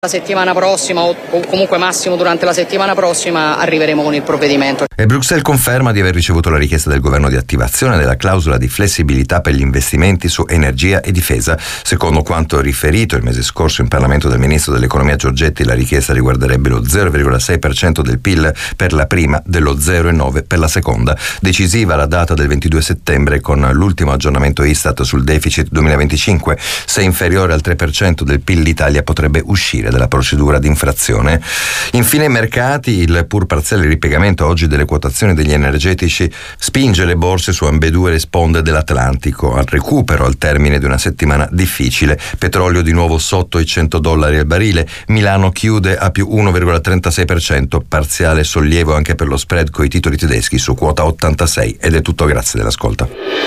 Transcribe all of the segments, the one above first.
La settimana prossima o comunque massimo durante la settimana prossima arriveremo con il provvedimento. E Bruxelles conferma di aver ricevuto la richiesta del governo di attivazione della clausola di flessibilità per gli investimenti su energia e difesa. Secondo quanto riferito il mese scorso in Parlamento dal ministro dell'economia Giorgetti, la richiesta riguarderebbe lo 0,6% del PIL per la prima, dello 0,9% per la seconda. Decisiva la data del 22 settembre con l'ultimo aggiornamento Istat sul deficit 2025. Se inferiore al 3% del PIL l'Italia potrebbe uscire della procedura di infrazione. Infine i mercati, il pur parziale ripiegamento oggi delle quotazioni degli energetici spinge le borse su ambedue le sponde dell'Atlantico al recupero al termine di una settimana difficile. Petrolio di nuovo sotto i $100 al barile, Milano chiude a più 1,36%, parziale sollievo anche per lo spread coi titoli tedeschi su quota 86. Ed è tutto, grazie dell'ascolto.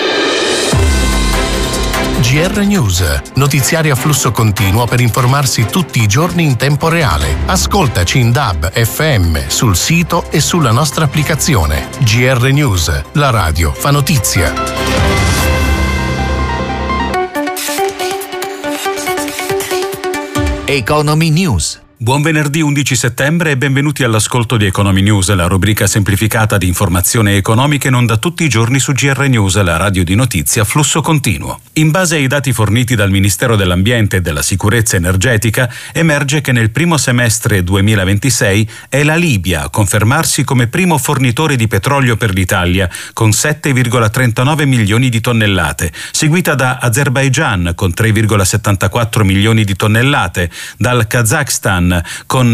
GR News, notiziari a flusso continuo per informarsi tutti i giorni in tempo reale. Ascoltaci in DAB, FM, sul sito e sulla nostra applicazione. GR News, la radio fa notizia. Economy News. Buon venerdì 11 settembre e benvenuti all'ascolto di Economy News, la rubrica semplificata di informazione economica in onda tutti i giorni su GR News, la radio di notizia a flusso continuo. In base ai dati forniti dal Ministero dell'Ambiente e della Sicurezza Energetica, emerge che nel primo semestre 2026 è la Libia a confermarsi come primo fornitore di petrolio per l'Italia, con 7,39 milioni di tonnellate, seguita da Azerbaigian con 3,74 milioni di tonnellate, dal Kazakhstan con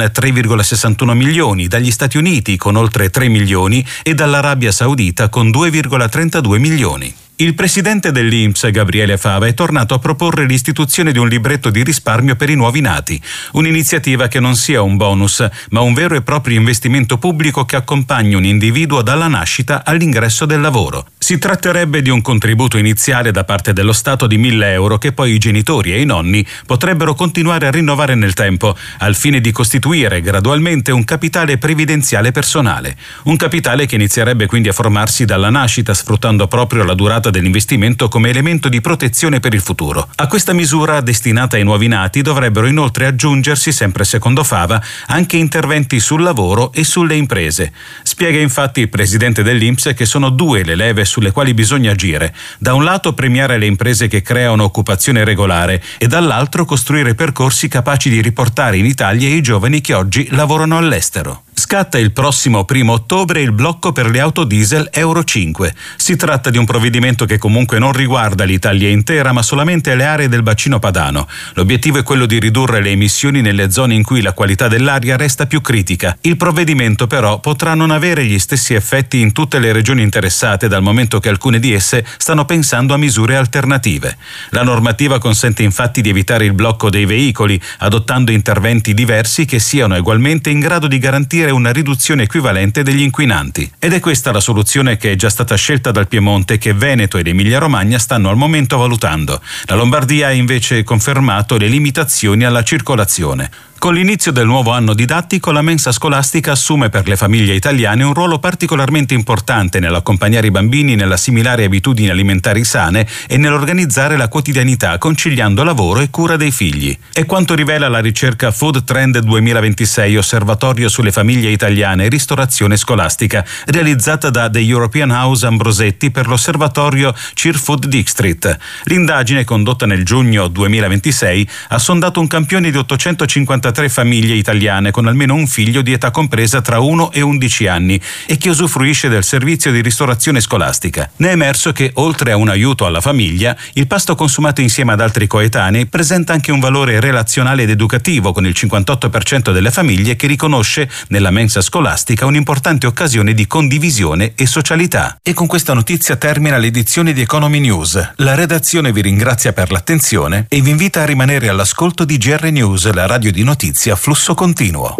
3,61 milioni, dagli Stati Uniti con oltre 3 milioni e dall'Arabia Saudita con 2,32 milioni. Il presidente dell'INPS, Gabriele Fava, è tornato a proporre l'istituzione di un libretto di risparmio per i nuovi nati, un'iniziativa che non sia un bonus, ma un vero e proprio investimento pubblico che accompagni un individuo dalla nascita all'ingresso del lavoro. Si tratterebbe di un contributo iniziale da parte dello Stato di 1.000 euro che poi i genitori e i nonni potrebbero continuare a rinnovare nel tempo, al fine di costituire gradualmente un capitale previdenziale personale. Un capitale che inizierebbe quindi a formarsi dalla nascita, sfruttando proprio la durata dell'investimento come elemento di protezione per il futuro. A questa misura destinata ai nuovi nati dovrebbero inoltre aggiungersi, sempre secondo Fava, anche interventi sul lavoro e sulle imprese. Spiega infatti il presidente dell'INPS che sono due le leve sulle quali bisogna agire. Da un lato premiare le imprese che creano occupazione regolare e dall'altro costruire percorsi capaci di riportare in Italia i giovani che oggi lavorano all'estero. Scatta il prossimo 1 ottobre il blocco per le auto diesel Euro 5. Si tratta di un provvedimento che comunque non riguarda l'Italia intera, ma solamente le aree del bacino padano. L'obiettivo è quello di ridurre le emissioni nelle zone in cui la qualità dell'aria resta più critica. Il provvedimento però potrà non avere gli stessi effetti in tutte le regioni interessate, dal momento che alcune di esse stanno pensando a misure alternative. La normativa consente infatti di evitare il blocco dei veicoli, adottando interventi diversi che siano ugualmente in grado di garantire una riduzione equivalente degli inquinanti. Ed è questa la soluzione che è già stata scelta dal Piemonte, che Veneto ed Emilia-Romagna stanno al momento valutando. La Lombardia ha invece confermato le limitazioni alla circolazione. Con l'inizio del nuovo anno didattico, la mensa scolastica assume per le famiglie italiane un ruolo particolarmente importante nell'accompagnare i bambini nell'assimilare abitudini alimentari sane e nell'organizzare la quotidianità conciliando lavoro e cura dei figli. È quanto rivela la ricerca Food Trend 2026, osservatorio sulle famiglie italiane e ristorazione scolastica, realizzata da The European House Ambrosetti per l'osservatorio Cheer Food District. L'indagine, condotta nel giugno 2026, ha sondato un campione di 853 famiglie italiane con almeno un figlio di età compresa tra 1 e 11 anni e che usufruisce del servizio di ristorazione scolastica. Ne è emerso che, oltre a un aiuto alla famiglia, il pasto consumato insieme ad altri coetanei presenta anche un valore relazionale ed educativo, con il 58% delle famiglie che riconosce nella mensa scolastica un'importante occasione di condivisione e socialità. E con questa notizia termina l'edizione di Economy News. La redazione vi ringrazia per l'attenzione e vi invita a rimanere all'ascolto di GR News, la radio di notizia a flusso continuo.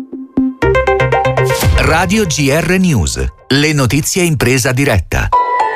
Radio GR News, le notizie in presa diretta.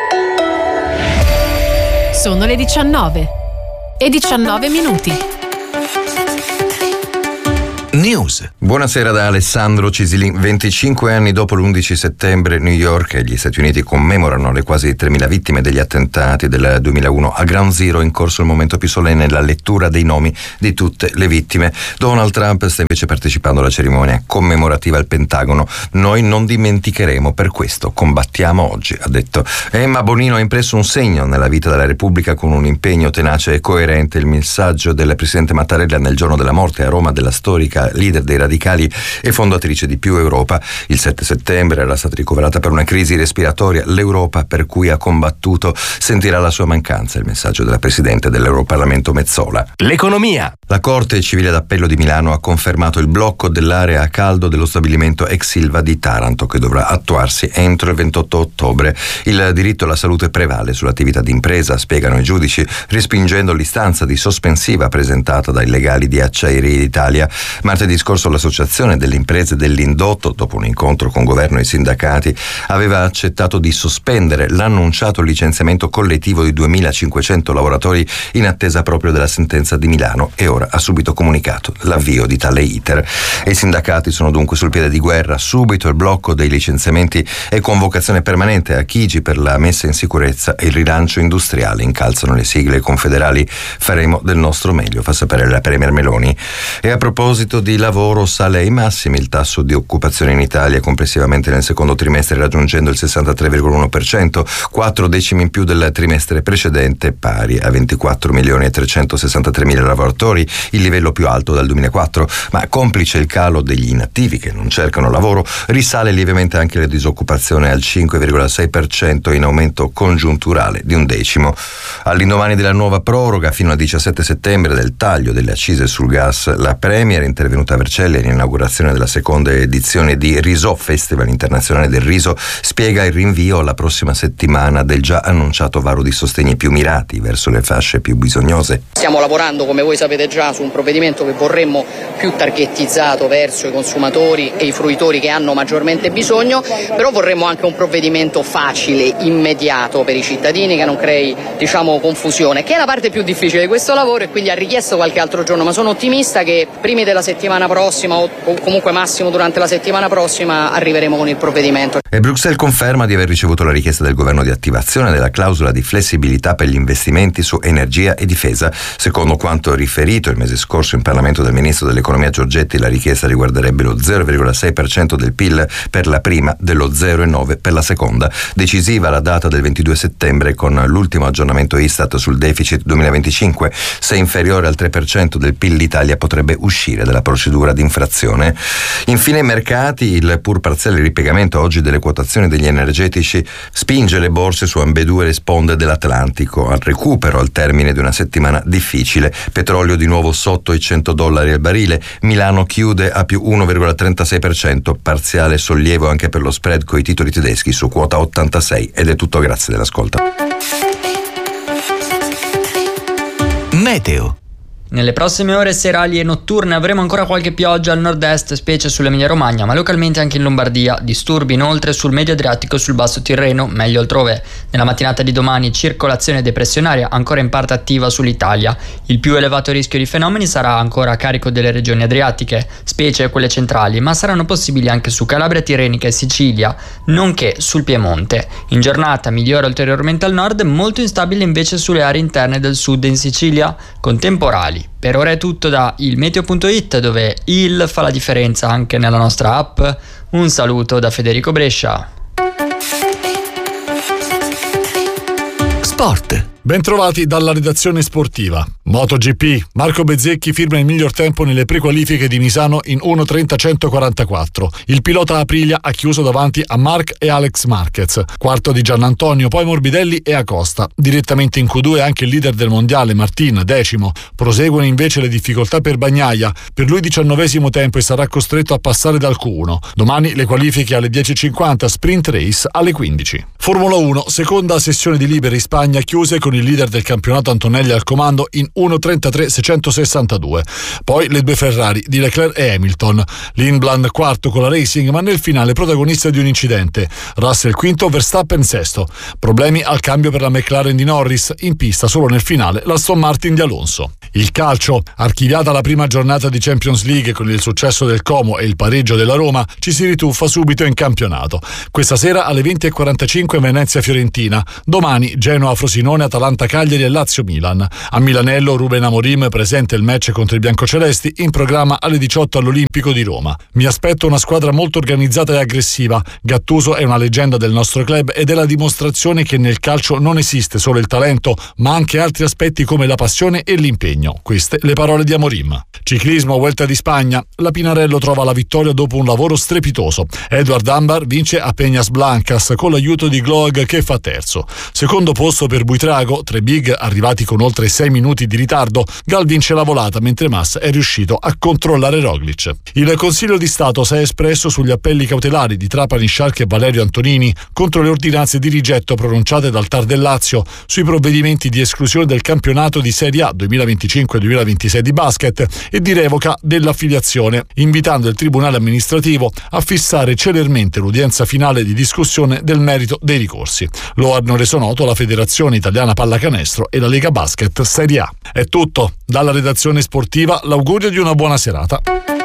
Sono le 19 e 19 minuti. News. Buonasera da Alessandro Cisilin. 25 anni dopo l'11 settembre, New York e gli Stati Uniti commemorano le quasi 3.000 vittime degli attentati del 2001. A Ground Zero è in corso il momento più solenne, la lettura dei nomi di tutte le vittime. Donald Trump sta invece partecipando alla cerimonia commemorativa al Pentagono. Noi non dimenticheremo, per questo combattiamo oggi, ha detto. Emma Bonino ha impresso un segno nella vita della Repubblica con un impegno tenace e coerente. Il messaggio del presidente Mattarella nel giorno della morte a Roma della storica leader dei radicali e fondatrice di Più Europa. Il 7 settembre era stata ricoverata per una crisi respiratoria. L'Europa per cui ha combattuto sentirà la sua mancanza. Il messaggio della presidente dell'Europarlamento Mezzola. L'economia. La Corte Civile d'Appello di Milano ha confermato il blocco dell'area a caldo dello stabilimento ex Ilva di Taranto, che dovrà attuarsi entro il 28 ottobre. Il diritto alla salute prevale sull'attività d'impresa, spiegano i giudici, respingendo l'istanza di sospensiva presentata dai legali di Acciaierie d'Italia. Martedì scorso l'associazione delle imprese dell'indotto, dopo un incontro con governo e sindacati, aveva accettato di sospendere l'annunciato licenziamento collettivo di 2.500 lavoratori in attesa proprio della sentenza di Milano, e ora ha subito comunicato l'avvio di tale iter. E i sindacati sono dunque sul piede di guerra. Subito il blocco dei licenziamenti e convocazione permanente a Chigi per la messa in sicurezza e il rilancio industriale, incalzano le sigle confederali. Faremo del nostro meglio, fa sapere la premier Meloni. E a proposito di lavoro, sale ai massimi il tasso di occupazione in Italia complessivamente nel secondo trimestre, raggiungendo il 63,1%, 4 decimi in più del trimestre precedente, pari a 24.363.000 lavoratori, il livello più alto dal 2004. Ma complice il calo degli inattivi che non cercano lavoro, risale lievemente anche la disoccupazione al 5,6%, in aumento congiunturale di un decimo. All'indomani della nuova proroga fino al 17 settembre del taglio delle accise sul gas, la Premier, intervenuta a Vercelli all'inaugurazione della seconda edizione di Riso, Festival Internazionale del Riso, spiega il rinvio alla prossima settimana del già annunciato varo di sostegni più mirati verso le fasce più bisognose. Stiamo lavorando, come voi sapete già, su un provvedimento che vorremmo più targettizzato verso i consumatori e i fruitori che hanno maggiormente bisogno, però vorremmo anche un provvedimento facile, immediato per i cittadini, che non crei, confusione, che è la parte più difficile di questo lavoro, e quindi ha richiesto qualche altro giorno, ma sono ottimista che primi della settimana prossima, o comunque massimo durante la settimana prossima, arriveremo con il provvedimento. E Bruxelles conferma di aver ricevuto la richiesta del governo di attivazione della clausola di flessibilità per gli investimenti su energia e difesa. Secondo quanto riferito il mese scorso in Parlamento dal ministro dell'economia Giorgetti, la richiesta riguarderebbe lo 0,6% del PIL per la prima, dello 0,9% per la seconda. Decisiva la data del 22 settembre con l'ultimo aggiornamento Istat sul deficit 2025. Se inferiore al 3% del PIL, l'Italia potrebbe uscire dalla procedura di infrazione. Infine i mercati, il pur parziale ripiegamento oggi delle quotazioni degli energetici spinge le borse su ambedue le sponde dell'Atlantico al recupero al termine di una settimana difficile. Petrolio di nuovo sotto i $100 al barile, Milano chiude a più 1,36%, parziale sollievo anche per lo spread coi titoli tedeschi su quota 86. Ed è tutto, grazie dell'ascolto. Meteo. Nelle prossime ore serali e notturne avremo ancora qualche pioggia al nord-est, specie sull'Emilia-Romagna, ma localmente anche in Lombardia. Disturbi inoltre sul medio Adriatico e sul basso Tirreno, meglio altrove. Nella mattinata di domani circolazione depressionaria ancora in parte attiva sull'Italia. Il più elevato rischio di fenomeni sarà ancora a carico delle regioni adriatiche, specie quelle centrali, ma saranno possibili anche su Calabria Tirrenica e Sicilia, nonché sul Piemonte. In giornata migliora ulteriormente al nord, molto instabile invece sulle aree interne del sud e in Sicilia, con temporali. Per ora è tutto da ilmeteo.it, dove il fa la differenza anche nella nostra app. Un saluto da Federico Brescia. Sport. Bentrovati dalla redazione sportiva. MotoGP, Marco Bezzecchi firma il miglior tempo nelle prequalifiche di Misano in 1:30.144. Il pilota Aprilia ha chiuso davanti a Marc e Alex Marquez, quarto di Giannantonio, poi Morbidelli e Acosta. Direttamente in Q2 anche il leader del mondiale Martin, decimo. Proseguono invece le difficoltà per Bagnaia, per lui 19° tempo e sarà costretto a passare dal Q1. Domani le qualifiche alle 10:50, sprint race alle 15. Formula 1, seconda sessione di libere in Spagna chiuse con il leader del campionato Antonelli al comando in 1.33.662. Poi le due Ferrari di Leclerc e Hamilton. Lindblad quarto con la Racing, ma nel finale protagonista di un incidente. Russell quinto, Verstappen sesto. Problemi al cambio per la McLaren di Norris, in pista solo nel finale l'Aston Martin di Alonso. Il calcio, archiviata la prima giornata di Champions League con il successo del Como e il pareggio della Roma, ci si rituffa subito in campionato. Questa sera alle 20.45 Venezia-Fiorentina, domani Genoa-Frosinone, Atalanta-Cagliari e Lazio-Milan. A Milanello Ruben Amorim presenta il match contro i biancocelesti, in programma alle 18 all'Olimpico di Roma. Mi aspetto una squadra molto organizzata e aggressiva. Gattuso è una leggenda del nostro club ed è la dimostrazione che nel calcio non esiste solo il talento, ma anche altri aspetti come la passione e l'impegno. Queste le parole di Amorim. Ciclismo, Vuelta di Spagna. La Pinarello trova la vittoria dopo un lavoro strepitoso. Edward Ambar vince a Peñas Blancas con l'aiuto di Gloag che fa terzo. Secondo posto per Buitrago, 3 big arrivati con oltre 6 minuti di ritardo. Gal vince la volata mentre Mas è riuscito a controllare Roglic. Il Consiglio di Stato si è espresso sugli appelli cautelari di Trapani Sciarchi e Valerio Antonini contro le ordinanze di rigetto pronunciate dal TAR del Lazio sui provvedimenti di esclusione del campionato di Serie A 2025-2026 di basket e di revoca dell'affiliazione, invitando il Tribunale amministrativo a fissare celermente l'udienza finale di discussione del merito dei ricorsi. Lo hanno reso noto la Federazione Italiana Pallacanestro e la Lega Basket Serie A. È tutto. Dalla redazione sportiva l'augurio di una buona serata.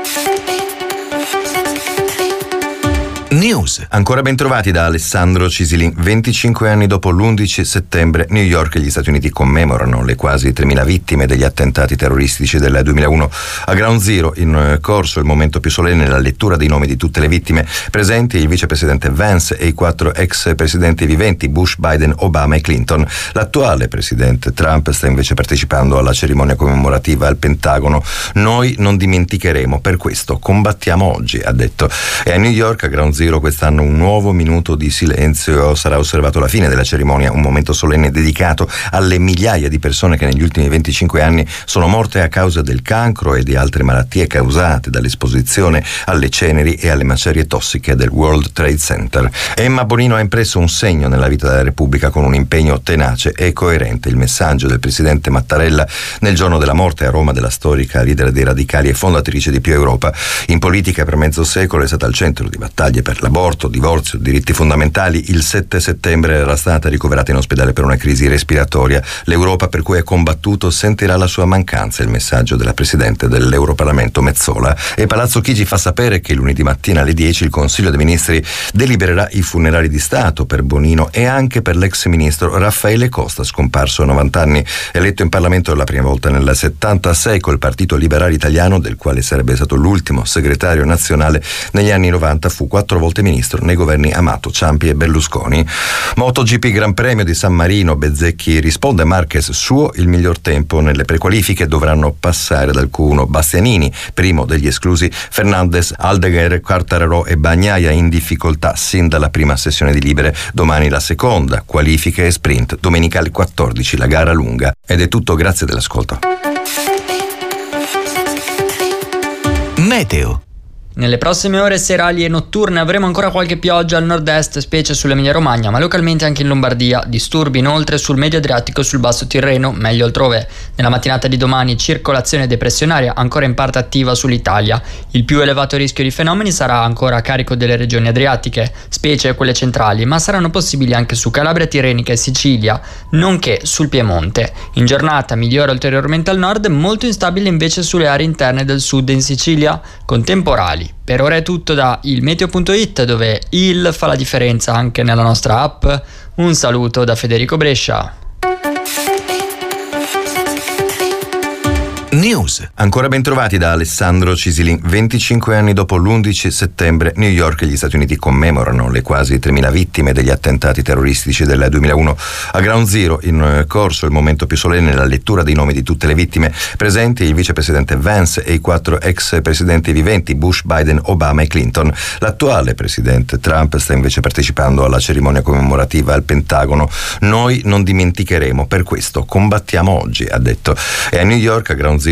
News. Ancora ben trovati da Alessandro Cisilin. 25 anni dopo l'11 settembre, New York e gli Stati Uniti commemorano le quasi 3.000 vittime degli attentati terroristici del 2001. A Ground Zero, in corso il momento più solenne, la lettura dei nomi di tutte le vittime. Presenti il vicepresidente Vance e i 4 ex presidenti viventi, Bush, Biden, Obama e Clinton. L'attuale presidente Trump sta invece partecipando alla cerimonia commemorativa al Pentagono. Noi non dimenticheremo, per questo combattiamo oggi, ha detto. E a New York, a Ground Zero, quest'anno un nuovo minuto di silenzio sarà osservato alla fine della cerimonia, un momento solenne dedicato alle migliaia di persone che negli ultimi 25 anni sono morte a causa del cancro e di altre malattie causate dall'esposizione alle ceneri e alle macerie tossiche del World Trade Center. Emma Bonino ha impresso un segno nella vita della Repubblica con un impegno tenace e coerente. Il messaggio del presidente Mattarella nel giorno della morte a Roma della storica leader dei radicali e fondatrice di Più Europa. In politica per mezzo secolo è stata al centro di battaglie per l'aborto, divorzio, diritti fondamentali. Il 7 settembre era stata ricoverata in ospedale per una crisi respiratoria. L'Europa per cui ha combattuto sentirà la sua mancanza, il messaggio della Presidente dell'Europarlamento Metsola. E Palazzo Chigi fa sapere che lunedì mattina alle 10 il Consiglio dei Ministri delibererà i funerali di Stato per Bonino e anche per l'ex ministro Raffaele Costa, scomparso a 90 anni, eletto in Parlamento la prima volta nel 76 col Partito Liberale Italiano, del quale sarebbe stato l'ultimo segretario nazionale. Negli anni 90 fu 4 volte ministro nei governi Amato, Ciampi e Berlusconi. MotoGP Gran Premio di San Marino, Bezzecchi risponde, Marquez suo il miglior tempo. Nelle prequalifiche dovranno passare dal Q1 Bastianini, primo degli esclusi, Fernandez, Aldeguer, Quartararo e Bagnaia in difficoltà sin dalla prima sessione di libere. Domani la seconda, qualifiche e sprint, domenica alle 14 la gara lunga. Ed è tutto, grazie dell'ascolto. Meteo. Nelle prossime ore serali e notturne avremo ancora qualche pioggia al nord-est, specie sull'Emilia Romagna, ma localmente anche in Lombardia. Disturbi inoltre sul medio Adriatico e sul basso Tirreno, meglio altrove. Nella mattinata di domani circolazione depressionaria ancora in parte attiva sull'Italia. Il più elevato rischio di fenomeni sarà ancora a carico delle regioni adriatiche, specie quelle centrali, ma saranno possibili anche su Calabria Tirrenica e Sicilia, nonché sul Piemonte. In giornata migliora ulteriormente al nord, molto instabile invece sulle aree interne del sud e in Sicilia, con temporali. Per ora è tutto da ilmeteo.it, dove il fa la differenza anche nella nostra app. Un saluto da Federico Brescia. News. Ancora ben trovati da Alessandro Cisilin. 25 anni dopo l'11 settembre, New York e gli Stati Uniti commemorano le quasi 3.000 vittime degli attentati terroristici del 2001. A Ground Zero, in corso il momento più solenne, la lettura dei nomi di tutte le vittime. Presenti il vicepresidente Vance e i 4 ex presidenti viventi, Bush, Biden, Obama e Clinton. L'attuale presidente Trump sta invece partecipando alla cerimonia commemorativa al Pentagono. Noi non dimenticheremo, per questo combattiamo oggi, ha detto. E a New York, a Ground Zero,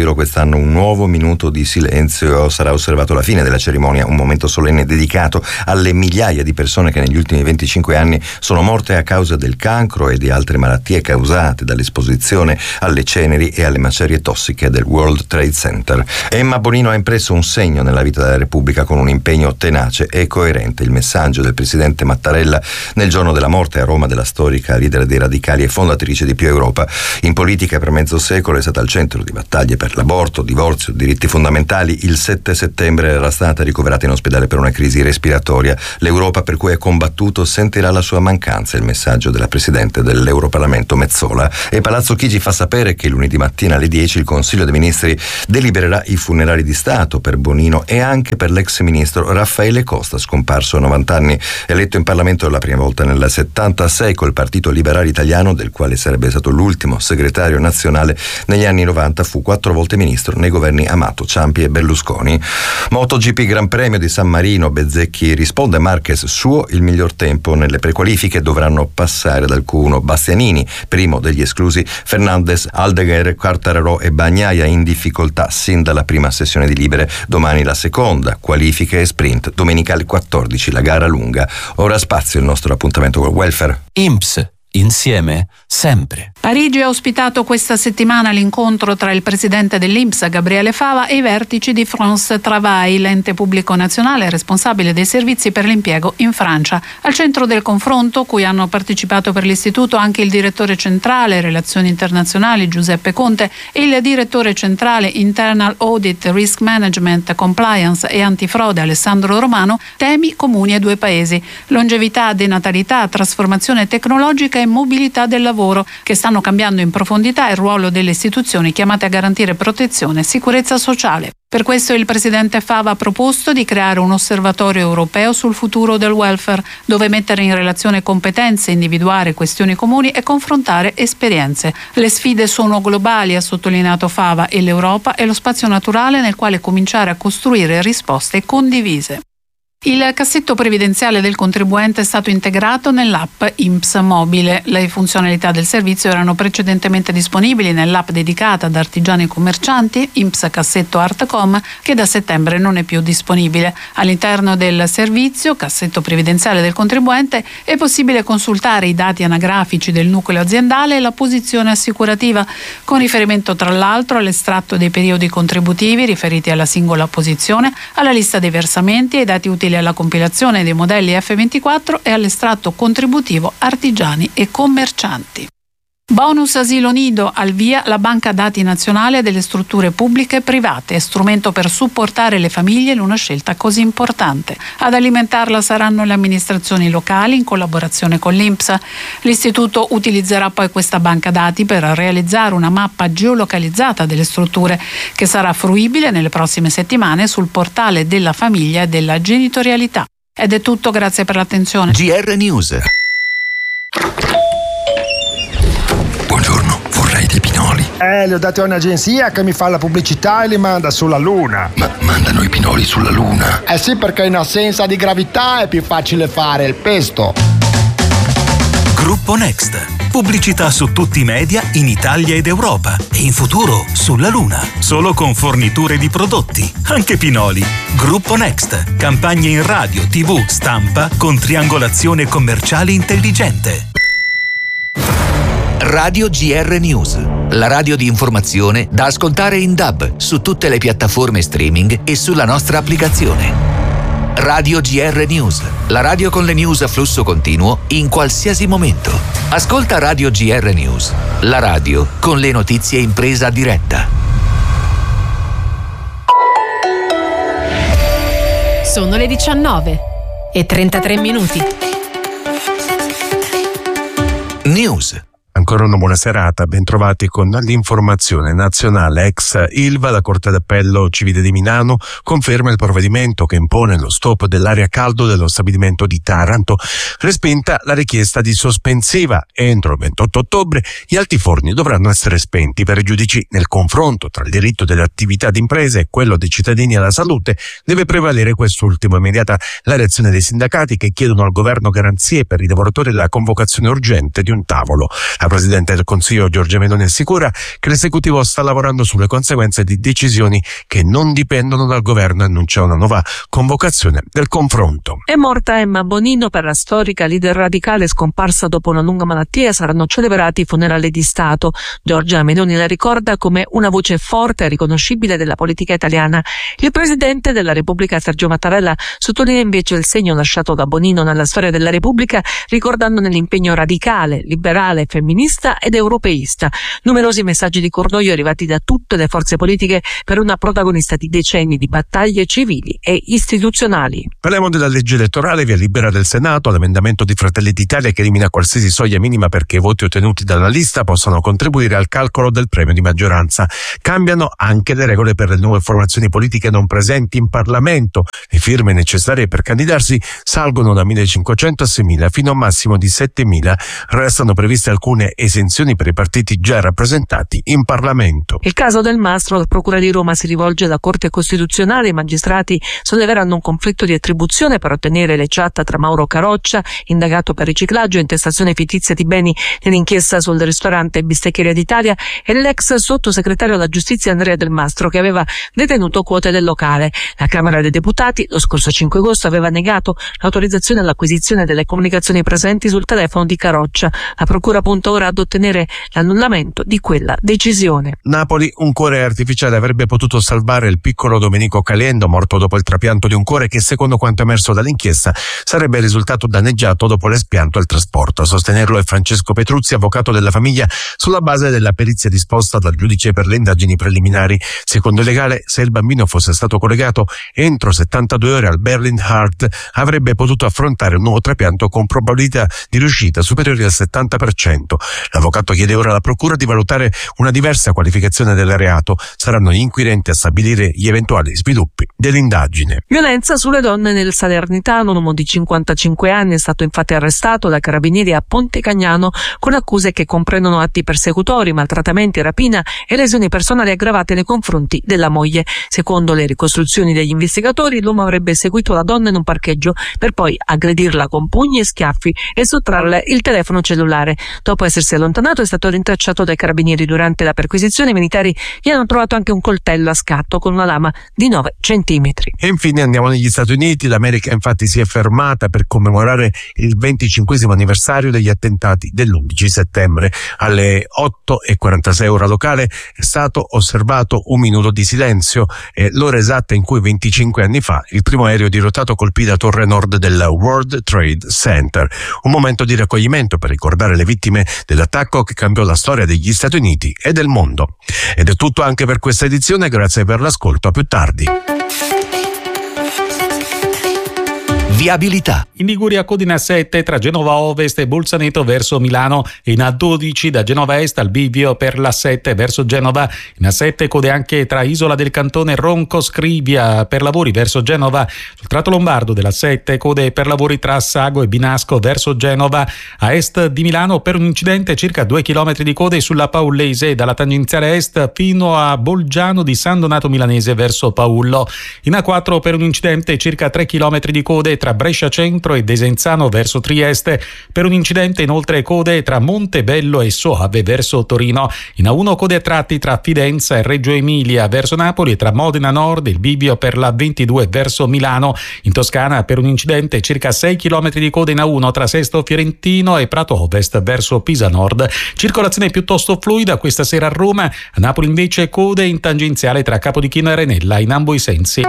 Giro quest'anno un nuovo minuto di silenzio sarà osservato alla fine della cerimonia, un momento solenne dedicato alle migliaia di persone che negli ultimi 25 anni sono morte a causa del cancro e di altre malattie causate dall'esposizione alle ceneri e alle macerie tossiche del World Trade Center. Emma Bonino ha impresso un segno nella vita della Repubblica con un impegno tenace e coerente. Il messaggio del presidente Mattarella nel giorno della morte a Roma della storica leader dei radicali e fondatrice di Più Europa. In politica per mezzo secolo è stata al centro di battaglie per l'aborto, divorzio, diritti fondamentali. Il 7 settembre era stata ricoverata in ospedale per una crisi respiratoria. L'Europa per cui ha combattuto sentirà la sua mancanza, il messaggio della presidente dell'Europarlamento Metsola. E Palazzo Chigi fa sapere che lunedì mattina alle 10 il Consiglio dei Ministri delibererà i funerali di Stato per Bonino e anche per l'ex ministro Raffaele Costa, scomparso a 90 anni, eletto in Parlamento la prima volta nel 76 col Partito Liberale Italiano, del quale sarebbe stato l'ultimo segretario nazionale. Negli anni 90 fu 4 volte ministro nei governi Amato, Ciampi e Berlusconi. MotoGP Gran Premio di San Marino, Bezzecchi risponde, Marquez suo il miglior tempo. Nelle prequalifiche dovranno passare dal Q1 Bastianini, primo degli esclusi, Fernandez, Aldeguer, Quartararo e Bagnaia in difficoltà sin dalla prima sessione di libere. Domani la seconda, qualifiche e sprint, domenica alle 14 la gara lunga. Ora spazio il nostro appuntamento col welfare. INPS, insieme sempre. Parigi ha ospitato questa settimana l'incontro tra il presidente dell'INPS Gabriele Fava e i vertici di France Travail, l'ente pubblico nazionale responsabile dei servizi per l'impiego in Francia. Al centro del confronto, cui hanno partecipato per l'istituto anche il direttore centrale Relazioni Internazionali Giuseppe Conte e il direttore centrale Internal Audit, Risk Management, Compliance e Antifrode Alessandro Romano, temi comuni ai due paesi: longevità, denatalità, trasformazione tecnologica e mobilità del lavoro, che stanno cambiando in profondità il ruolo delle istituzioni chiamate a garantire protezione e sicurezza sociale. Per questo il presidente Fava ha proposto di creare un osservatorio europeo sul futuro del welfare, dove mettere in relazione competenze, individuare questioni comuni e confrontare esperienze. Le sfide sono globali, ha sottolineato Fava, e l'Europa è lo spazio naturale nel quale cominciare a costruire risposte condivise. Il cassetto previdenziale del contribuente è stato integrato nell'app INPS Mobile. Le funzionalità del servizio erano precedentemente disponibili nell'app dedicata ad artigiani e commercianti, INPS Cassetto Artcom, che da settembre non è più disponibile. All'interno del servizio cassetto previdenziale del contribuente è possibile consultare i dati anagrafici del nucleo aziendale e la posizione assicurativa, con riferimento tra l'altro all'estratto dei periodi contributivi riferiti alla singola posizione, alla lista dei versamenti, ai dati utili alla compilazione dei modelli F24 e all'estratto contributivo artigiani e commercianti. Bonus Asilo Nido, al via la banca dati nazionale delle strutture pubbliche e private, strumento per supportare le famiglie in una scelta così importante. Ad alimentarla saranno le amministrazioni locali in collaborazione con l'INPS. L'istituto utilizzerà poi questa banca dati per realizzare una mappa geolocalizzata delle strutture, che sarà fruibile nelle prossime settimane sul portale della famiglia e della genitorialità. Ed è tutto, grazie per l'attenzione. GR News. Buongiorno, vorrei dei pinoli. Li ho dati a un'agenzia che mi fa la pubblicità e li manda sulla Luna. Ma mandano i pinoli sulla Luna? Eh sì, perché in assenza di gravità è più facile fare il pesto. Gruppo Next. Pubblicità su tutti i media in Italia ed Europa e in futuro sulla Luna. Solo con forniture di prodotti, anche pinoli. Gruppo Next. Campagne in radio, TV, stampa con triangolazione commerciale intelligente. Radio GR News, la radio di informazione da ascoltare in DAB su tutte le piattaforme streaming e sulla nostra applicazione. Radio GR News, la radio con le news a flusso continuo in qualsiasi momento. Ascolta Radio GR News, la radio con le notizie in presa diretta. Sono le 19:33. News. Ancora una buona serata, bentrovati con l'informazione nazionale. Ex Ilva, la Corte d'Appello Civile di Milano conferma il provvedimento che impone lo stop dell'aria a caldo dello stabilimento di Taranto. Respinta la richiesta di sospensiva. Entro il 28 ottobre gli altiforni dovranno essere spenti. Per i giudici, nel confronto tra il diritto delle attività d'impresa e quello dei cittadini alla salute, deve prevalere quest'ultimo. Immediata la reazione dei sindacati, che chiedono al governo garanzie per i lavoratori e la convocazione urgente di un tavolo. La Presidente del Consiglio Giorgia Meloni assicura che l'esecutivo sta lavorando sulle conseguenze di decisioni che non dipendono dal governo e annuncia una nuova convocazione del confronto. È morta Emma Bonino. Per la storica leader radicale scomparsa dopo una lunga malattia saranno celebrati i funerali di Stato. Giorgia Meloni la ricorda come una voce forte e riconoscibile della politica italiana. Il Presidente della Repubblica Sergio Mattarella sottolinea invece il segno lasciato da Bonino nella storia della Repubblica, ricordandone l'impegno radicale, liberale, femminista ed europeista. Numerosi messaggi di cordoglio arrivati da tutte le forze politiche per una protagonista di decenni di battaglie civili e istituzionali. Parliamo della legge elettorale, via libera del Senato, l'emendamento di Fratelli d'Italia che elimina qualsiasi soglia minima perché i voti ottenuti dalla lista possano contribuire al calcolo del premio di maggioranza. Cambiano anche le regole per le nuove formazioni politiche non presenti in Parlamento. Le firme necessarie per candidarsi salgono da 1.500 a 6.000 fino a un massimo di 7.000. Restano previste alcune esenzioni per i partiti già rappresentati in Parlamento. Il caso del Mastro, la Procura di Roma si rivolge alla Corte Costituzionale. I magistrati solleveranno un conflitto di attribuzione per ottenere le chat tra Mauro Caroccia, indagato per riciclaggio e intestazione fittizia di beni nell'inchiesta sul ristorante Bisteccheria d'Italia, e l'ex sottosegretario alla giustizia Andrea Del Mastro, che aveva detenuto quote del locale. La Camera dei Deputati lo scorso 5 agosto aveva negato l'autorizzazione all'acquisizione delle comunicazioni presenti sul telefono di Caroccia. La Procura punta ora ad ottenere l'annullamento di quella decisione. Napoli, un cuore artificiale avrebbe potuto salvare il piccolo Domenico Caliendo, morto dopo il trapianto di un cuore che, secondo quanto emerso dall'inchiesta, sarebbe risultato danneggiato dopo l'espianto al trasporto. A sostenerlo è Francesco Petruzzi, avvocato della famiglia, sulla base della perizia disposta dal giudice per le indagini preliminari. Secondo il legale, se il bambino fosse stato collegato entro 72 ore al Berlin Heart, avrebbe potuto affrontare un nuovo trapianto con probabilità di riuscita superiori al 70%. L'avvocato chiede ora alla procura di valutare una diversa qualificazione del reato. Saranno gli inquirenti a stabilire gli eventuali sviluppi dell'indagine. Violenza sulle donne nel Salernitano. Un uomo di 55 anni è stato infatti arrestato da carabinieri a Ponte Cagnano con accuse che comprendono atti persecutori, maltrattamenti, rapina e lesioni personali aggravate nei confronti della moglie. Secondo le ricostruzioni degli investigatori, l'uomo avrebbe seguito la donna in un parcheggio per poi aggredirla con pugni e schiaffi e sottrarle il telefono cellulare. Dopo essersi allontanato è stato rintracciato dai carabinieri. Durante la perquisizione i militari gli hanno trovato anche un coltello a scatto con una lama di 9 centimetri. E infine andiamo negli Stati Uniti. L'America infatti si è fermata per commemorare il 25° anniversario degli attentati dell'11 settembre. Alle 8:46 ora locale è stato osservato un minuto di silenzio, l'ora esatta in cui 25 anni fa il primo aereo dirottato colpì la torre nord del World Trade Center. Un momento di raccoglimento per ricordare le vittime dell'attacco che cambiò la storia degli Stati Uniti e del mondo. Ed è tutto anche per questa edizione, grazie per l'ascolto, a più tardi. Viabilità. In Liguria code in A7 tra Genova Ovest e Bolzaneto verso Milano, e in A12 da Genova Est al bivio per l'A7 verso Genova. In A7 code anche tra Isola del Cantone e Ronco Scrivia per lavori verso Genova. Sul tratto lombardo dell'A7 code per lavori tra Assago e Binasco verso Genova. A est di Milano per un incidente circa 2 km di code sulla Paullese dalla tangenziale est fino a Bolgiano di San Donato Milanese verso Paullo. In A4 per un incidente circa 3 km di code tra Brescia Centro e Desenzano verso Trieste. Per un incidente inoltre code tra Montebello e Soave verso Torino. In A1 code a tratti tra Fidenza e Reggio Emilia verso Napoli e tra Modena Nord il bivio per la 22 verso Milano. In Toscana per un incidente circa 6 km di code in A1 tra Sesto Fiorentino e Prato Ovest verso Pisa Nord. Circolazione piuttosto fluida questa sera a Roma. A Napoli invece code in tangenziale tra Capodichino e Renella in ambo i sensi.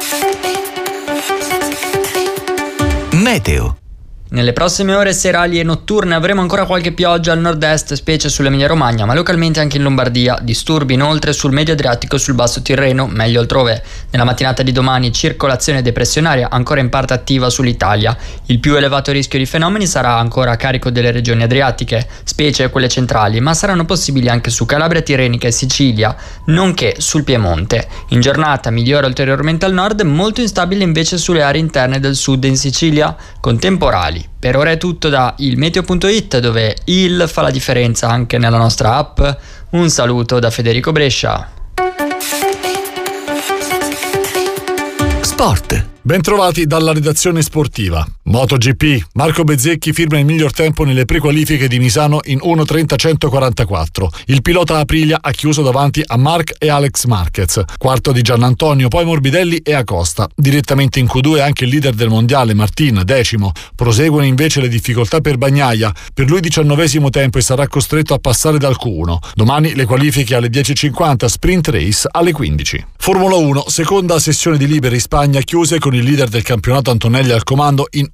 Meteo. Nelle prossime ore serali e notturne avremo ancora qualche pioggia al nord-est, specie sull'Emilia Romagna, ma localmente anche in Lombardia. Disturbi inoltre sul medio Adriatico e sul basso Tirreno, meglio altrove. Nella mattinata di domani circolazione depressionaria ancora in parte attiva sull'Italia. Il più elevato rischio di fenomeni sarà ancora a carico delle regioni adriatiche, specie quelle centrali, ma saranno possibili anche su Calabria Tirrenica e Sicilia, nonché sul Piemonte. In giornata migliora ulteriormente al nord, molto instabile invece sulle aree interne del sud e in Sicilia, con temporali. Per ora è tutto da ilmeteo.it, dove il fa la differenza anche nella nostra app. Un saluto da Federico Brescia. Sport. Bentrovati dalla redazione sportiva. MotoGP, Marco Bezzecchi firma il miglior tempo nelle prequalifiche di Misano in 1:30.144. Il pilota Aprilia ha chiuso davanti a Marc e Alex Marquez, quarto di Giannantonio, poi Morbidelli e Acosta. Direttamente in Q2 anche il leader del mondiale Martin, decimo. Proseguono invece le difficoltà per Bagnaia, per lui 19° tempo e sarà costretto a passare dal Q1. Domani le qualifiche alle 10:50, sprint race alle 15. Formula 1, seconda sessione di libere in Spagna, chiuse con il leader del campionato Antonelli al comando in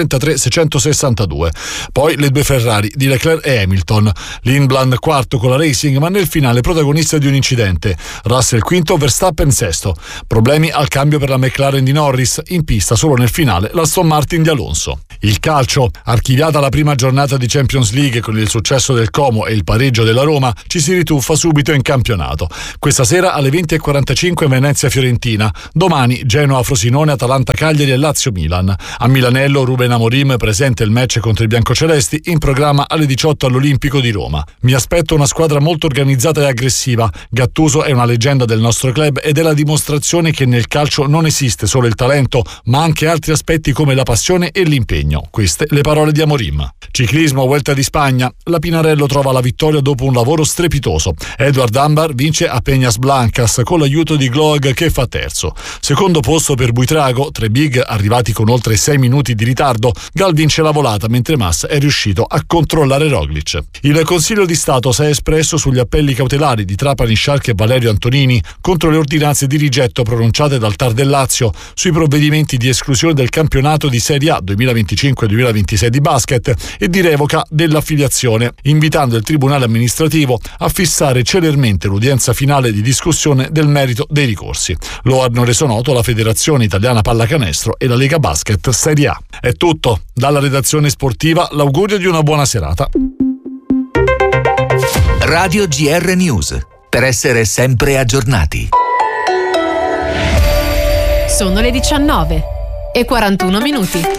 1:33.662. Poi le due Ferrari di Leclerc e Hamilton. Lindblad quarto con la Racing, ma nel finale protagonista di un incidente. Russell quinto, Verstappen sesto. Problemi al cambio per la McLaren di Norris, in pista solo nel finale l'Aston Martin di Alonso. Il calcio, archiviata la prima giornata di Champions League con il successo del Como e il pareggio della Roma, ci si rituffa subito in campionato. Questa sera alle 20:45 Venezia-Fiorentina. Domani Genoa-Frosinone, Atalanta-Cagliari e Lazio-Milan. A Milanello Ruben Amorim presenta il match contro i biancocelesti, in programma alle 18 all'Olimpico di Roma. Mi aspetto una squadra molto organizzata e aggressiva. Gattuso è una leggenda del nostro club ed è la dimostrazione che nel calcio non esiste solo il talento, ma anche altri aspetti come la passione e l'impegno. Queste le parole di Amorim. Ciclismo, Vuelta di Spagna. La Pinarello trova la vittoria dopo un lavoro strepitoso. Edward Ambar vince a Peñas Blancas con l'aiuto di Gloag che fa terzo. Secondo posto per Buitrago, 3 big arrivati con oltre 6 minuti di ritardo. Gal vince la volata mentre Mas è riuscito a controllare Roglic. Il Consiglio di Stato si è espresso sugli appelli cautelari di Trapani Sciarchi e Valerio Antonini contro le ordinanze di rigetto pronunciate dal TAR del Lazio sui provvedimenti di esclusione del campionato di Serie A 2025-2026 di basket e di revoca dell'affiliazione, invitando il Tribunale amministrativo a fissare celermente l'udienza finale di discussione del merito dei ricorsi. Lo hanno reso noto la Federazione Italiana Pallacanestro e la Lega Basket Serie A. È tutto. Dalla redazione sportiva l'augurio di una buona serata. Radio GR News, per essere sempre aggiornati. Sono le 19:41.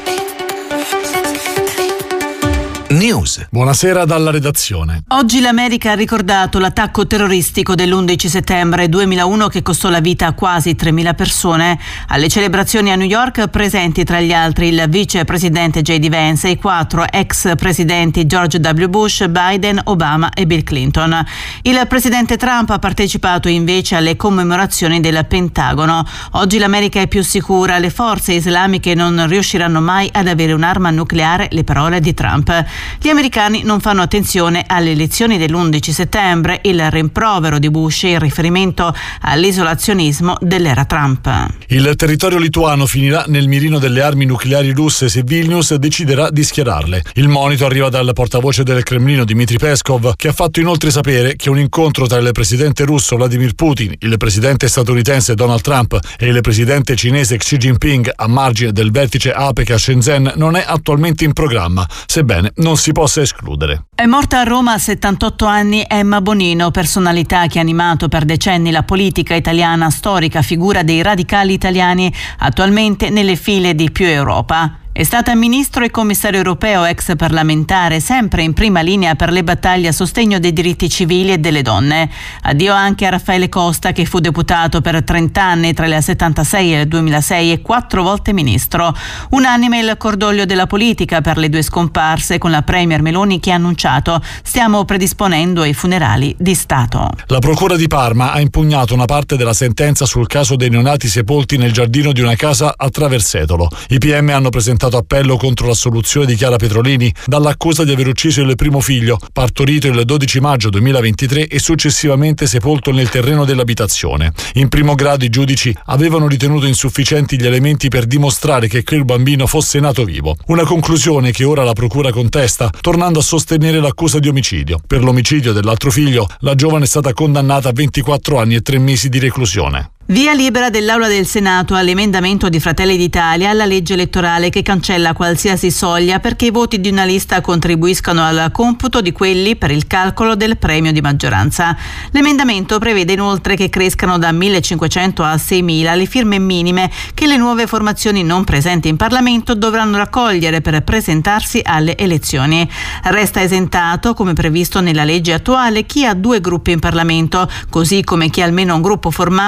News. Buonasera dalla redazione. Oggi l'America ha ricordato l'attacco terroristico dell'11 settembre 2001 che costò la vita a quasi 3.000 persone. Alle celebrazioni a New York presenti tra gli altri il vicepresidente J.D. Vance e i 4 ex presidenti George W. Bush, Biden, Obama e Bill Clinton. Il presidente Trump ha partecipato invece alle commemorazioni del Pentagono. Oggi l'America è più sicura, le forze islamiche non riusciranno mai ad avere un'arma nucleare, le parole di Trump. Gli americani non fanno attenzione alle elezioni dell'11 settembre, il rimprovero di Bush e il riferimento all'isolazionismo dell'era Trump. Il territorio lituano finirà nel mirino delle armi nucleari russe se Vilnius deciderà di schierarle. Il monito arriva dal portavoce del Cremlino Dmitry Peskov, che ha fatto inoltre sapere che un incontro tra il presidente russo Vladimir Putin, il presidente statunitense Donald Trump e il presidente cinese Xi Jinping a margine del vertice APEC a Shenzhen non è attualmente in programma, sebbene non si possa escludere. È morta a Roma a 78 anni Emma Bonino, personalità che ha animato per decenni la politica italiana, storica figura dei radicali italiani, attualmente nelle file di Più Europa. È stata ministro e commissario europeo, ex parlamentare, sempre in prima linea per le battaglie a sostegno dei diritti civili e delle donne. Addio anche a Raffaele Costa, che fu deputato per 30 anni tra il 76 e il 2006 e 4 volte ministro. Unanime il cordoglio della politica per le due scomparse, con la premier Meloni che ha annunciato: stiamo predisponendo ai funerali di Stato. La procura di Parma ha impugnato una parte della sentenza sul caso dei neonati sepolti nel giardino di una casa a Traversetolo. I PM hanno presentato appello contro l'assoluzione di Chiara Petrolini dall'accusa di aver ucciso il primo figlio, partorito il 12 maggio 2023 e successivamente sepolto nel terreno dell'abitazione. In primo grado i giudici avevano ritenuto insufficienti gli elementi per dimostrare che quel bambino fosse nato vivo. Una conclusione che ora la procura contesta, tornando a sostenere l'accusa di omicidio. Per l'omicidio dell'altro figlio, la giovane è stata condannata a 24 anni e 3 mesi di reclusione. Via libera dell'Aula del Senato all'emendamento di Fratelli d'Italia alla legge elettorale che cancella qualsiasi soglia perché i voti di una lista contribuiscano al computo di quelli per il calcolo del premio di maggioranza. L'emendamento prevede inoltre che crescano da 1.500 a 6.000 le firme minime che le nuove formazioni non presenti in Parlamento dovranno raccogliere per presentarsi alle elezioni. Resta esentato, come previsto nella legge attuale, chi ha 2 gruppi in Parlamento, così come chi ha almeno un gruppo formatosi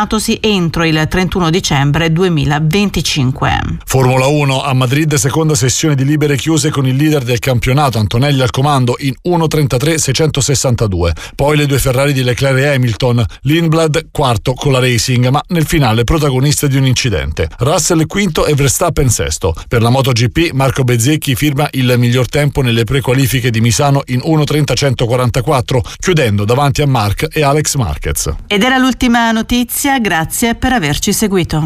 entro il 31 dicembre 2025. Formula 1 a Madrid, seconda sessione di libere chiuse con il leader del campionato Antonelli al comando in 1:33.662. Poi le due Ferrari di Leclerc e Hamilton, Lindblad quarto con la Racing, ma nel finale protagonista di un incidente. Russell quinto e Verstappen sesto. Per la MotoGP Marco Bezzecchi firma il miglior tempo nelle prequalifiche di Misano in 1:30.144, chiudendo davanti a Marc e Alex Marquez. Ed era l'ultima notizia, grazie per averci seguito.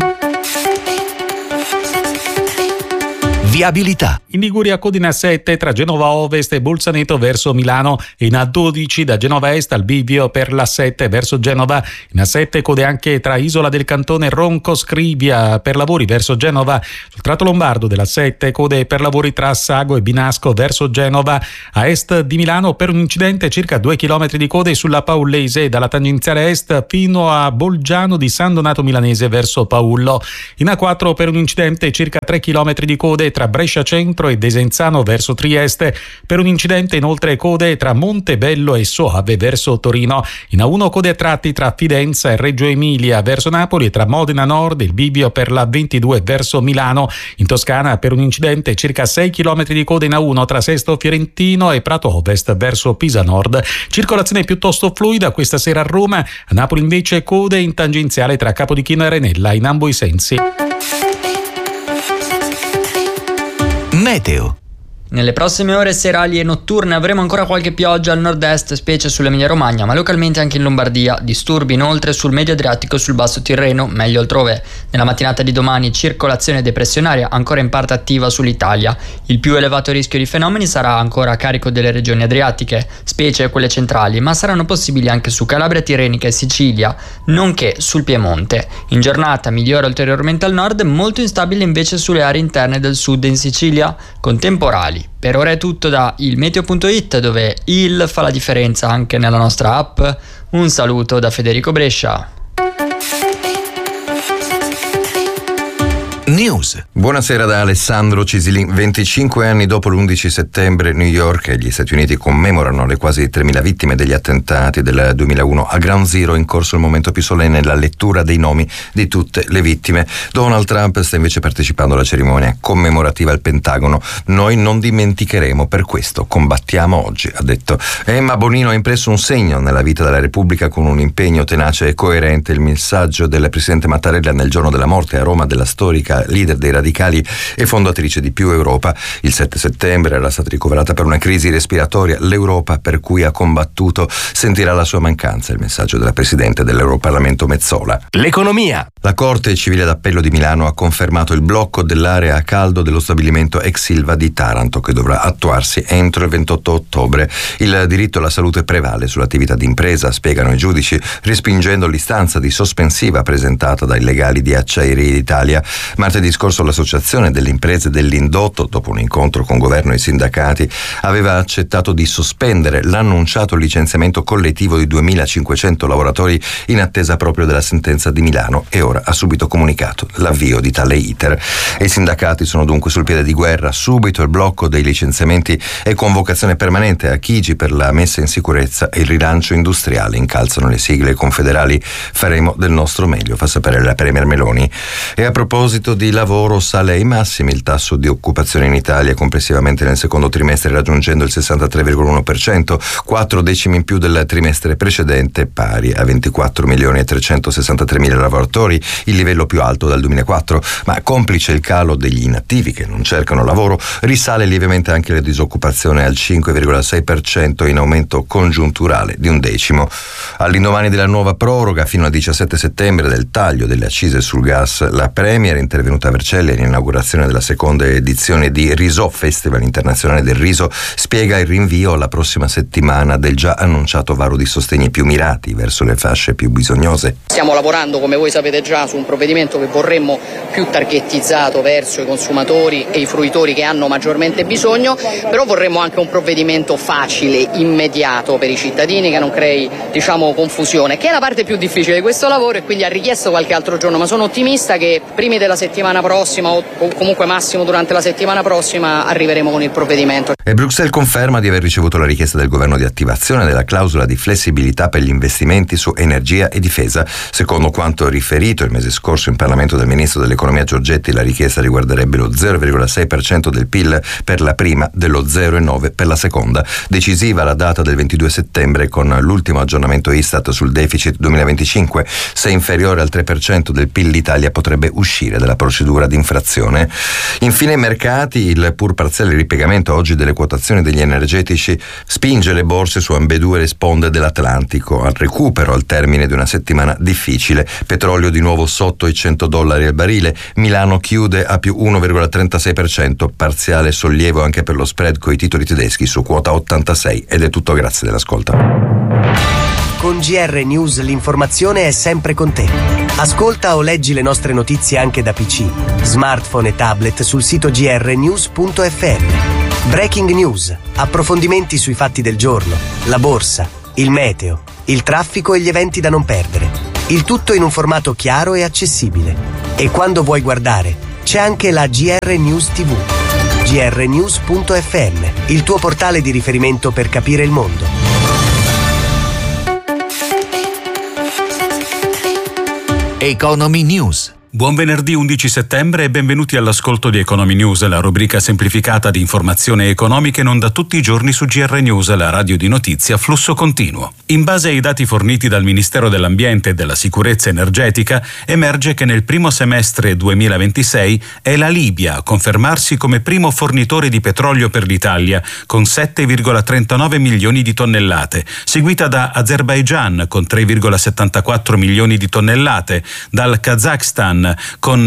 Viabilità. In Liguria code in A7 tra Genova Ovest e Bolzaneto verso Milano e in A12 da Genova Est al bivio per l'A7 verso Genova. In A7 code anche tra Isola del Cantone e Ronco Scrivia per lavori verso Genova. Sul tratto lombardo dell'A7 code per lavori tra Sago e Binasco verso Genova. A est di Milano per un incidente circa 2 km di code sulla Paullese dalla tangenziale est fino a Bolgiano di San Donato Milanese verso Paullo. In A4 per un incidente circa 3 km di code tra Brescia Centro e Desenzano verso Trieste. Per un incidente inoltre code tra Montebello e Soave verso Torino. In A1 code a tratti tra Fidenza e Reggio Emilia verso Napoli e tra Modena Nord e il bivio per la 22 verso Milano. In Toscana per un incidente circa 6 km di code in A1 tra Sesto Fiorentino e Prato Ovest verso Pisa Nord. Circolazione piuttosto fluida questa sera a Roma. A Napoli invece code in tangenziale tra Capodichino e Renella in ambo i sensi. Meteo. Nelle prossime ore serali e notturne avremo ancora qualche pioggia al nord-est, specie sull'Emilia Romagna, ma localmente anche in Lombardia. Disturbi inoltre sul medio Adriatico e sul basso Tirreno, meglio altrove. Nella mattinata di domani circolazione depressionaria ancora in parte attiva sull'Italia. Il più elevato rischio di fenomeni sarà ancora a carico delle regioni adriatiche, specie quelle centrali, ma saranno possibili anche su Calabria Tirrenica e Sicilia, nonché sul Piemonte. In giornata migliora ulteriormente al nord, molto instabile invece sulle aree interne del sud e in Sicilia, con temporali. Per ora è tutto da ilmeteo.it, dove il fa la differenza anche nella nostra app. Un saluto da Federico Brescia. News. Buonasera da Alessandro Cisilin. 25 anni dopo l'11 settembre New York e gli Stati Uniti commemorano le quasi 3.000 vittime degli attentati del 2001. A Ground Zero è in corso il momento più solenne, la lettura dei nomi di tutte le vittime. Donald Trump sta invece partecipando alla cerimonia commemorativa al Pentagono. Noi non dimenticheremo, per questo combattiamo oggi, ha detto. Emma Bonino ha impresso un segno nella vita della Repubblica con un impegno tenace e coerente. Il messaggio del presidente Mattarella nel giorno della morte a Roma della storica leader dei radicali e fondatrice di Più Europa. Il 7 settembre era stata ricoverata per una crisi respiratoria. L'Europa per cui ha combattuto sentirà la sua mancanza. Il messaggio della Presidente dell'Europarlamento Mezzola. L'economia. La Corte Civile d'Appello di Milano ha confermato il blocco dell'area a caldo dello stabilimento ex Ilva di Taranto, che dovrà attuarsi entro il 28 ottobre. Il diritto alla salute prevale sull'attività d'impresa, spiegano i giudici, respingendo l'istanza di sospensiva presentata dai legali di Acciaierie d'Italia. Martedì scorso l'associazione delle imprese dell'indotto, dopo un incontro con governo e sindacati, aveva accettato di sospendere l'annunciato licenziamento collettivo di 2.500 lavoratori in attesa proprio della sentenza di Milano e ora ha subito comunicato l'avvio di tale iter. E i sindacati sono dunque sul piede di guerra. Subito il blocco dei licenziamenti e convocazione permanente a Chigi per la messa in sicurezza e il rilancio industriale. Incalzano le sigle confederali. Faremo del nostro meglio, fa sapere la premier Meloni. E a proposito di lavoro, sale ai massimi il tasso di occupazione in Italia complessivamente nel secondo trimestre, raggiungendo il 63,1%, 4 decimi in più del trimestre precedente, pari a 24.363.000 lavoratori, il livello più alto dal 2004, ma complice il calo degli inattivi che non cercano lavoro, risale lievemente anche la disoccupazione al 5,6%, in aumento congiunturale di 1 decimo. All'indomani della nuova proroga fino al 17 settembre del taglio delle accise sul gas, la Premier è intervenuta a Vercelli all'inaugurazione della seconda edizione di Riso, Festival Internazionale del Riso, spiega il rinvio alla prossima settimana del già annunciato varo di sostegni più mirati verso le fasce più bisognose. Stiamo lavorando, come voi sapete già, su un provvedimento che vorremmo più targettizzato verso i consumatori e i fruitori che hanno maggiormente bisogno, però vorremmo anche un provvedimento facile, immediato per i cittadini, che non crei, confusione, che è la parte più difficile di questo lavoro, e quindi ha richiesto qualche altro giorno, ma sono ottimista che primi della settimana settimana prossima o comunque massimo durante la settimana prossima arriveremo con il provvedimento. E Bruxelles conferma di aver ricevuto la richiesta del governo di attivazione della clausola di flessibilità per gli investimenti su energia e difesa. Secondo quanto riferito il mese scorso in Parlamento dal ministro dell'economia Giorgetti, la richiesta riguarderebbe lo 0,6% del PIL per la prima, dello 0,9% per la seconda. Decisiva la data del 22 settembre con l'ultimo aggiornamento Istat sul deficit 2025. Se inferiore al 3% del PIL l'Italia potrebbe uscire dalla procedura di infrazione. Infine i mercati, il pur parziale ripiegamento oggi delle quotazioni degli energetici spinge le borse su ambedue le sponde dell'Atlantico al recupero al termine di una settimana difficile. Petrolio di nuovo sotto i $100 al barile, Milano chiude a più 1,36%, parziale sollievo anche per lo spread coi titoli tedeschi su quota 86. Ed è tutto, grazie dell'ascolto. Con GR News l'informazione è sempre con te. Ascolta o leggi le nostre notizie anche da PC, smartphone e tablet sul sito grnews.fm. Breaking news, approfondimenti sui fatti del giorno, la borsa, il meteo, il traffico e gli eventi da non perdere. Il tutto in un formato chiaro e accessibile. E quando vuoi guardare, c'è anche la GR News TV. grnews.fm, il tuo portale di riferimento per capire il mondo. Economy News. Buon venerdì 11 settembre e benvenuti all'ascolto di Economy News, la rubrica semplificata di informazione economiche non da tutti i giorni su GR News, la radio di notizia a flusso continuo. In base ai dati forniti dal Ministero dell'Ambiente e della Sicurezza Energetica, emerge che nel primo semestre 2026 è la Libia a confermarsi come primo fornitore di petrolio per l'Italia, con 7,39 milioni di tonnellate, seguita da Azerbaigian con 3,74 milioni di tonnellate, dal Kazakhstan con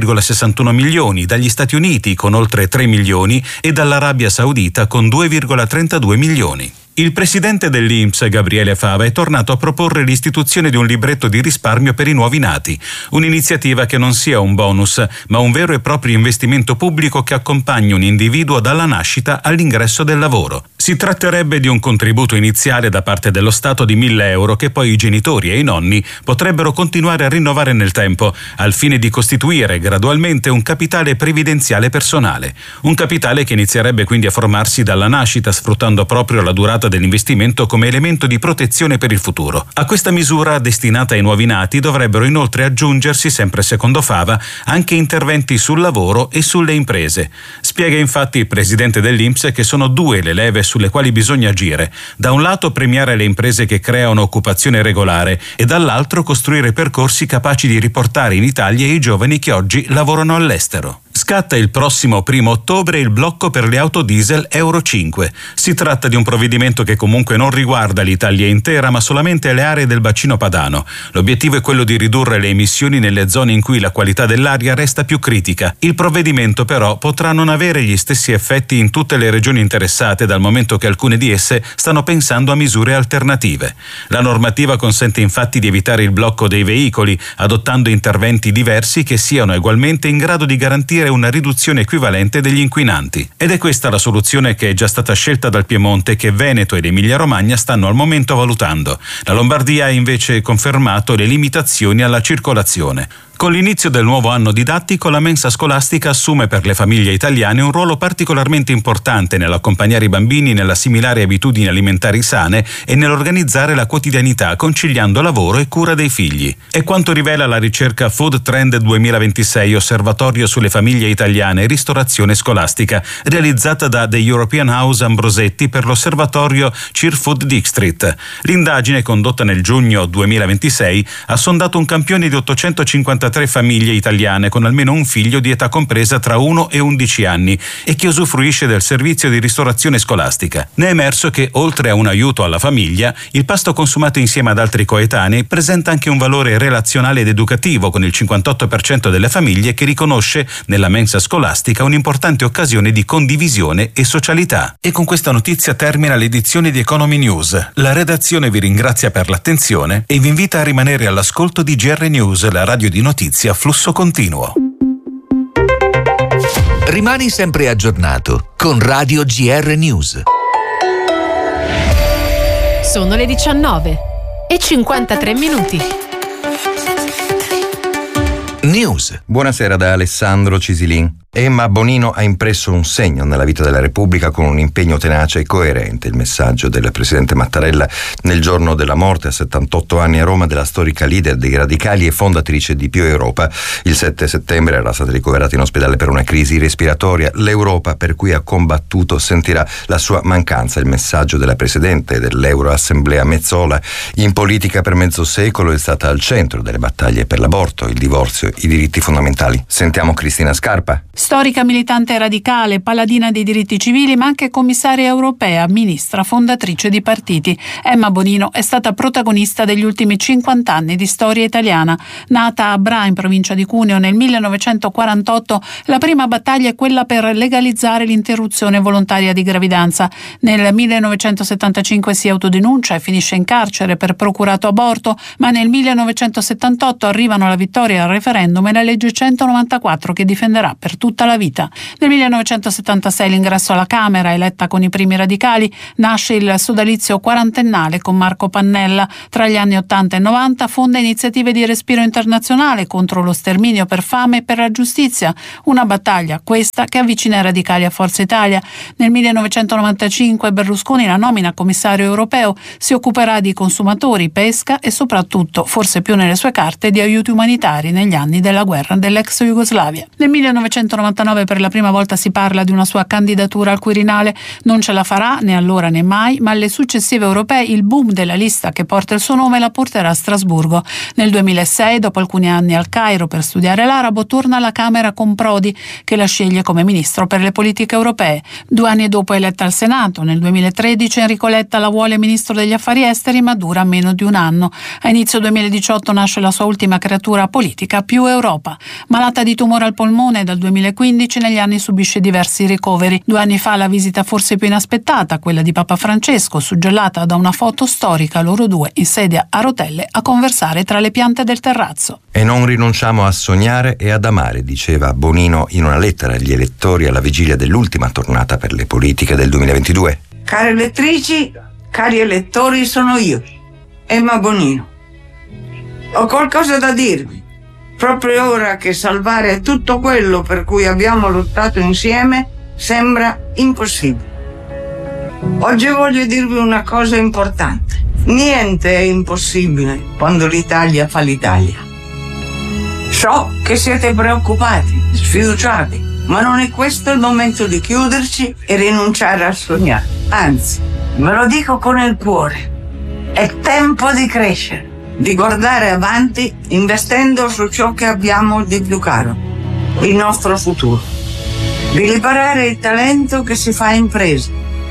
3,61 milioni, dagli Stati Uniti con oltre 3 milioni e dall'Arabia Saudita con 2,32 milioni. Il presidente dell'INPS, Gabriele Fava, è tornato a proporre l'istituzione di un libretto di risparmio per i nuovi nati, un'iniziativa che non sia un bonus, ma un vero e proprio investimento pubblico che accompagni un individuo dalla nascita all'ingresso del lavoro. Si tratterebbe di un contributo iniziale da parte dello Stato di 1.000 euro che poi i genitori e i nonni potrebbero continuare a rinnovare nel tempo, al fine di costituire gradualmente un capitale previdenziale personale. Un capitale che inizierebbe quindi a formarsi dalla nascita, sfruttando proprio la durata dell'investimento come elemento di protezione per il futuro. A questa misura destinata ai nuovi nati dovrebbero inoltre aggiungersi, sempre secondo Fava, anche interventi sul lavoro e sulle imprese. Spiega infatti il presidente dell'INPS che sono due le leve sulle quali bisogna agire. Da un lato premiare le imprese che creano occupazione regolare e dall'altro costruire percorsi capaci di riportare in Italia i giovani che oggi lavorano all'estero. Scatta il prossimo 1 ottobre il blocco per le auto diesel Euro 5. Si tratta di un provvedimento che comunque non riguarda l'Italia intera, ma solamente le aree del bacino padano. L'obiettivo è quello di ridurre le emissioni nelle zone in cui la qualità dell'aria resta più critica. Il provvedimento però potrà non avere gli stessi effetti in tutte le regioni interessate, dal momento che alcune di esse stanno pensando a misure alternative. La normativa consente infatti di evitare il blocco dei veicoli, adottando interventi diversi che siano egualmente in grado di garantire una riduzione equivalente degli inquinanti. Ed è questa la soluzione che è già stata scelta dal Piemonte, che Veneto ed Emilia-Romagna stanno al momento valutando. La Lombardia ha invece confermato le limitazioni alla circolazione. Con l'inizio del nuovo anno didattico, la mensa scolastica assume per le famiglie italiane un ruolo particolarmente importante nell'accompagnare i bambini nell'assimilare abitudini alimentari sane e nell'organizzare la quotidianità, conciliando lavoro e cura dei figli. È quanto rivela la ricerca Food Trend 2026, osservatorio sulle famiglie italiane e ristorazione scolastica, realizzata da The European House Ambrosetti per l'osservatorio Cheer Food District. L'indagine, condotta nel giugno 2026, ha sondato un campione di 853 famiglie italiane con almeno un figlio di età compresa tra 1 e 11 anni e che usufruisce del servizio di ristorazione scolastica. Ne è emerso che, oltre a un aiuto alla famiglia, il pasto consumato insieme ad altri coetanei presenta anche un valore relazionale ed educativo, con il 58% delle famiglie che riconosce nella mensa scolastica un'importante occasione di condivisione e socialità. E con questa notizia termina l'edizione di Economy News. La redazione vi ringrazia per l'attenzione e vi invita a rimanere all'ascolto di GR News, la radio di notizia a flusso continuo. Rimani sempre aggiornato con Radio GR News. Sono le 19:53. News. Buonasera da Alessandro Cisilin. Emma Bonino ha impresso un segno nella vita della Repubblica con un impegno tenace e coerente. Il messaggio del presidente Mattarella nel giorno della morte a 78 anni a Roma della storica leader dei radicali e fondatrice di Più Europa. Il 7 settembre era stata ricoverata in ospedale per una crisi respiratoria. L'Europa per cui ha combattuto sentirà la sua mancanza. Il messaggio della presidente dell'Euroassemblea Metsola: in politica per mezzo secolo è stata al centro delle battaglie per l'aborto, il divorzio, i diritti fondamentali. Sentiamo Cristina Scarpa. Storica militante radicale, paladina dei diritti civili, ma anche commissaria europea, ministra, fondatrice di partiti. Emma Bonino è stata protagonista degli ultimi 50 anni di storia italiana. Nata a Bra, in provincia di Cuneo, nel 1948, la prima battaglia è quella per legalizzare l'interruzione volontaria di gravidanza. Nel 1975 si autodenuncia e finisce in carcere per procurato aborto, ma nel 1978 arrivano la vittoria al referendum e la legge 194 che difenderà per tutta la vita. Nel 1976 l'ingresso alla Camera, eletta con i primi radicali, nasce il sodalizio quarantennale con Marco Pannella. Tra gli anni 80 e 90 fonda iniziative di respiro internazionale contro lo sterminio per fame e per la giustizia, una battaglia questa che avvicina i radicali a Forza Italia. Nel 1995 Berlusconi la nomina commissario europeo, si occuperà di consumatori, pesca e soprattutto, forse più nelle sue carte, di aiuti umanitari negli anni della guerra dell'ex Jugoslavia. Nel 1999 per la prima volta si parla di una sua candidatura al Quirinale. Non ce la farà né allora né mai, ma alle successive europee il boom della lista che porta il suo nome la porterà a Strasburgo. Nel 2006, dopo alcuni anni al Cairo per studiare l'arabo, torna alla Camera con Prodi, che la sceglie come ministro per le politiche europee. 2 anni dopo è eletta al Senato. Nel 2013 Enrico Letta la vuole ministro degli affari esteri, ma dura meno di un anno. A inizio 2018 nasce la sua ultima creatura politica, Più Europa. Malata di tumore al polmone dal 2015, negli anni subisce diversi ricoveri. 2 anni fa la visita forse più inaspettata, quella di Papa Francesco, suggellata da una foto storica, loro due in sedia a rotelle a conversare tra le piante del terrazzo. E non rinunciamo a sognare e ad amare, diceva Bonino in una lettera agli elettori alla vigilia dell'ultima tornata per le politiche del 2022. Care elettrici, cari elettori, sono io, Emma Bonino. Ho qualcosa da dirvi. Proprio ora che salvare tutto quello per cui abbiamo lottato insieme sembra impossibile. Oggi voglio dirvi una cosa importante. Niente è impossibile quando l'Italia fa l'Italia. So che siete preoccupati, sfiduciati, ma non è questo il momento di chiuderci e rinunciare a sognare. Anzi, ve lo dico con il cuore. È tempo di crescere, di guardare avanti investendo su ciò che abbiamo di più caro, il nostro futuro, di liberare il talento che si fa impresa,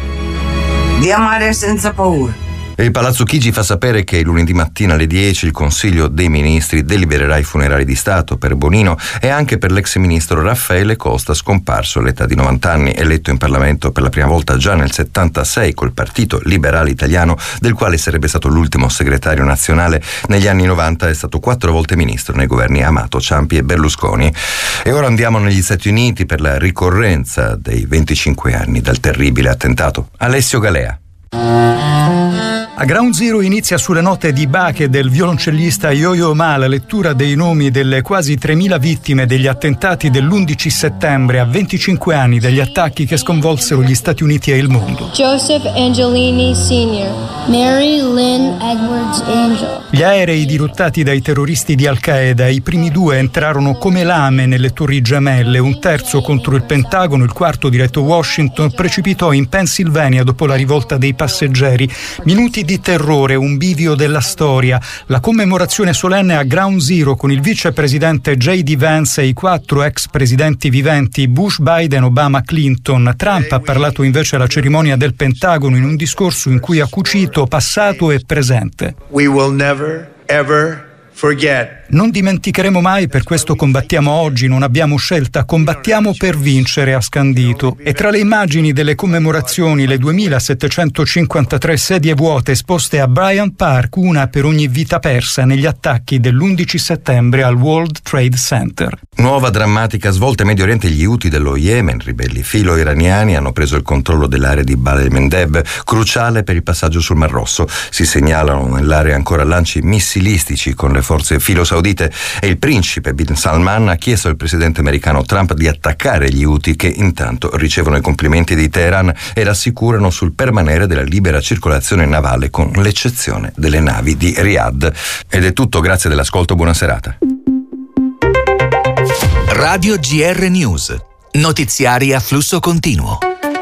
di amare senza paura. E il Palazzo Chigi fa sapere che lunedì mattina alle 10 il Consiglio dei Ministri delibererà i funerali di Stato per Bonino e anche per l'ex ministro Raffaele Costa, scomparso all'età di 90 anni, eletto in Parlamento per la prima volta già nel 76 col Partito Liberale Italiano, del quale sarebbe stato l'ultimo segretario nazionale. Negli anni 90 è stato 4 volte ministro nei governi Amato, Ciampi e Berlusconi. E ora andiamo negli Stati Uniti per la ricorrenza dei 25 anni dal terribile attentato. Alessio Galea. A Ground Zero inizia sulle note di Bach e del violoncellista Yo-Yo Ma la lettura dei nomi delle quasi 3.000 vittime degli attentati dell'11 settembre, a 25 anni dagli attacchi che sconvolsero gli Stati Uniti e il mondo. Joseph Angelini Sr., Mary Lynn Edwards Angel. Gli aerei dirottati dai terroristi di Al-Qaeda, i primi 2 entrarono come lame nelle torri gemelle, un terzo contro il Pentagono, il quarto diretto a Washington, precipitò in Pennsylvania dopo la rivolta dei passeggeri. Minuti di terrore, un bivio della storia, la commemorazione solenne a Ground Zero con il vicepresidente J.D. Vance e i 4 ex presidenti viventi Bush, Biden, Obama, Clinton. Trump ha parlato invece alla cerimonia del Pentagono in un discorso in cui ha cucito passato e presente. We will never, ever forget. Non dimenticheremo mai, per questo combattiamo oggi, non abbiamo scelta, combattiamo per vincere, ha scandito. E tra le immagini delle commemorazioni, le 2753 sedie vuote esposte a Bryant Park, una per ogni vita persa negli attacchi dell'11 settembre al World Trade Center. Nuova drammatica svolta in Medio Oriente. Gli Houthi dello Yemen, ribelli filo-iraniani, hanno preso il controllo dell'area di Bab el-Mandeb, cruciale per il passaggio sul Mar Rosso. Si segnalano nell'area ancora lanci missilistici con le forze filo-saudite udite, e il principe bin Salman ha chiesto al presidente americano Trump di attaccare gli Houthi, che intanto ricevono i complimenti di Teheran e rassicurano sul permanere della libera circolazione navale, con l'eccezione delle navi di Riyadh. Ed è tutto, grazie dell'ascolto, buona serata. Radio GR News. Notiziari a flusso continuo.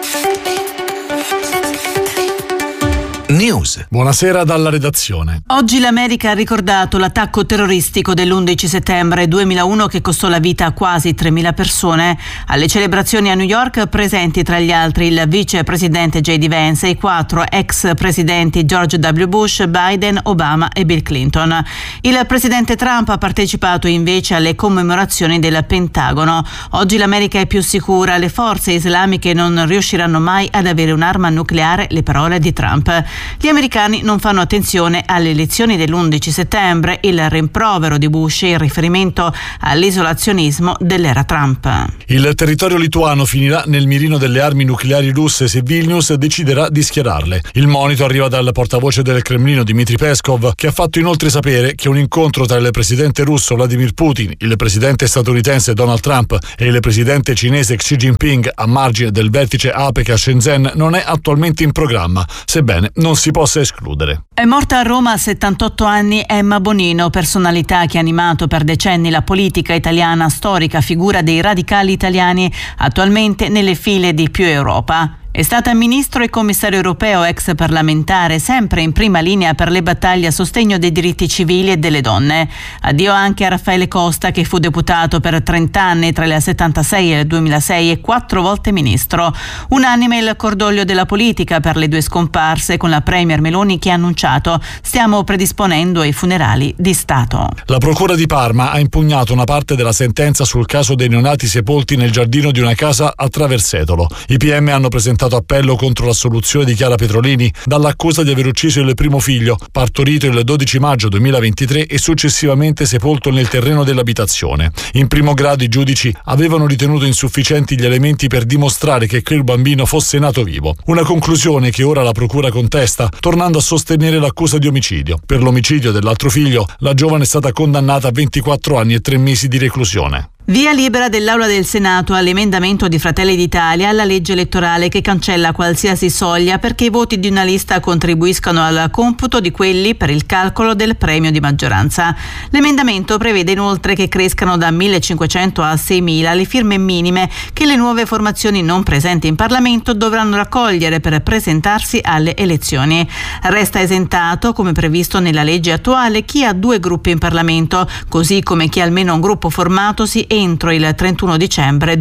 News. Buonasera dalla redazione. Oggi l'America ha ricordato l'attacco terroristico dell'11 settembre 2001 che costò la vita a quasi 3.000 persone. Alle celebrazioni a New York presenti tra gli altri il vicepresidente J.D. Vance e i 4 ex presidenti George W. Bush, Biden, Obama e Bill Clinton. Il presidente Trump ha partecipato invece alle commemorazioni del Pentagono. Oggi l'America è più sicura, le forze islamiche non riusciranno mai ad avere un'arma nucleare, le parole di Trump. Gli americani non fanno attenzione alle elezioni dell'11 settembre, il rimprovero di Bush e il riferimento all'isolazionismo dell'era Trump. Il territorio lituano finirà nel mirino delle armi nucleari russe se Vilnius deciderà di schierarle. Il monito arriva dal portavoce del Cremlino Dmitry Peskov, che ha fatto inoltre sapere che un incontro tra il presidente russo Vladimir Putin, il presidente statunitense Donald Trump e il presidente cinese Xi Jinping a margine del vertice APEC a Shenzhen non è attualmente in programma, sebbene non si possa escludere. È morta a Roma a 78 anni Emma Bonino, personalità che ha animato per decenni la politica italiana, storica figura dei radicali italiani, attualmente nelle file di Più Europa. È stata ministro e commissario europeo, ex parlamentare, sempre in prima linea per le battaglie a sostegno dei diritti civili e delle donne. Addio anche a Raffaele Costa, che fu deputato per 30 anni tra il 76 e il 2006 e 4 volte ministro. Unanime il cordoglio della politica per le due scomparse, con la premier Meloni che ha annunciato: stiamo predisponendo i funerali di Stato. La procura di Parma ha impugnato una parte della sentenza sul caso dei neonati sepolti nel giardino di una casa a Traversetolo. I PM hanno presentato appello contro l'assoluzione di Chiara Petrolini dall'accusa di aver ucciso il primo figlio, partorito il 12 maggio 2023 e successivamente sepolto nel terreno dell'abitazione. In primo grado i giudici avevano ritenuto insufficienti gli elementi per dimostrare che quel bambino fosse nato vivo. Una conclusione che ora la procura contesta, tornando a sostenere l'accusa di omicidio. Per l'omicidio dell'altro figlio, la giovane è stata condannata a 24 anni e 3 mesi di reclusione. Via libera dell'Aula del Senato all'emendamento di Fratelli d'Italia alla legge elettorale che cancella qualsiasi soglia perché i voti di una lista contribuiscano al computo di quelli per il calcolo del premio di maggioranza. L'emendamento prevede inoltre che crescano da 1.500 a 6.000 le firme minime che le nuove formazioni non presenti in Parlamento dovranno raccogliere per presentarsi alle elezioni. Resta esentato, come previsto nella legge attuale, chi ha 2 gruppi in Parlamento, così come chi ha almeno un gruppo formatosi entro il 31 dicembre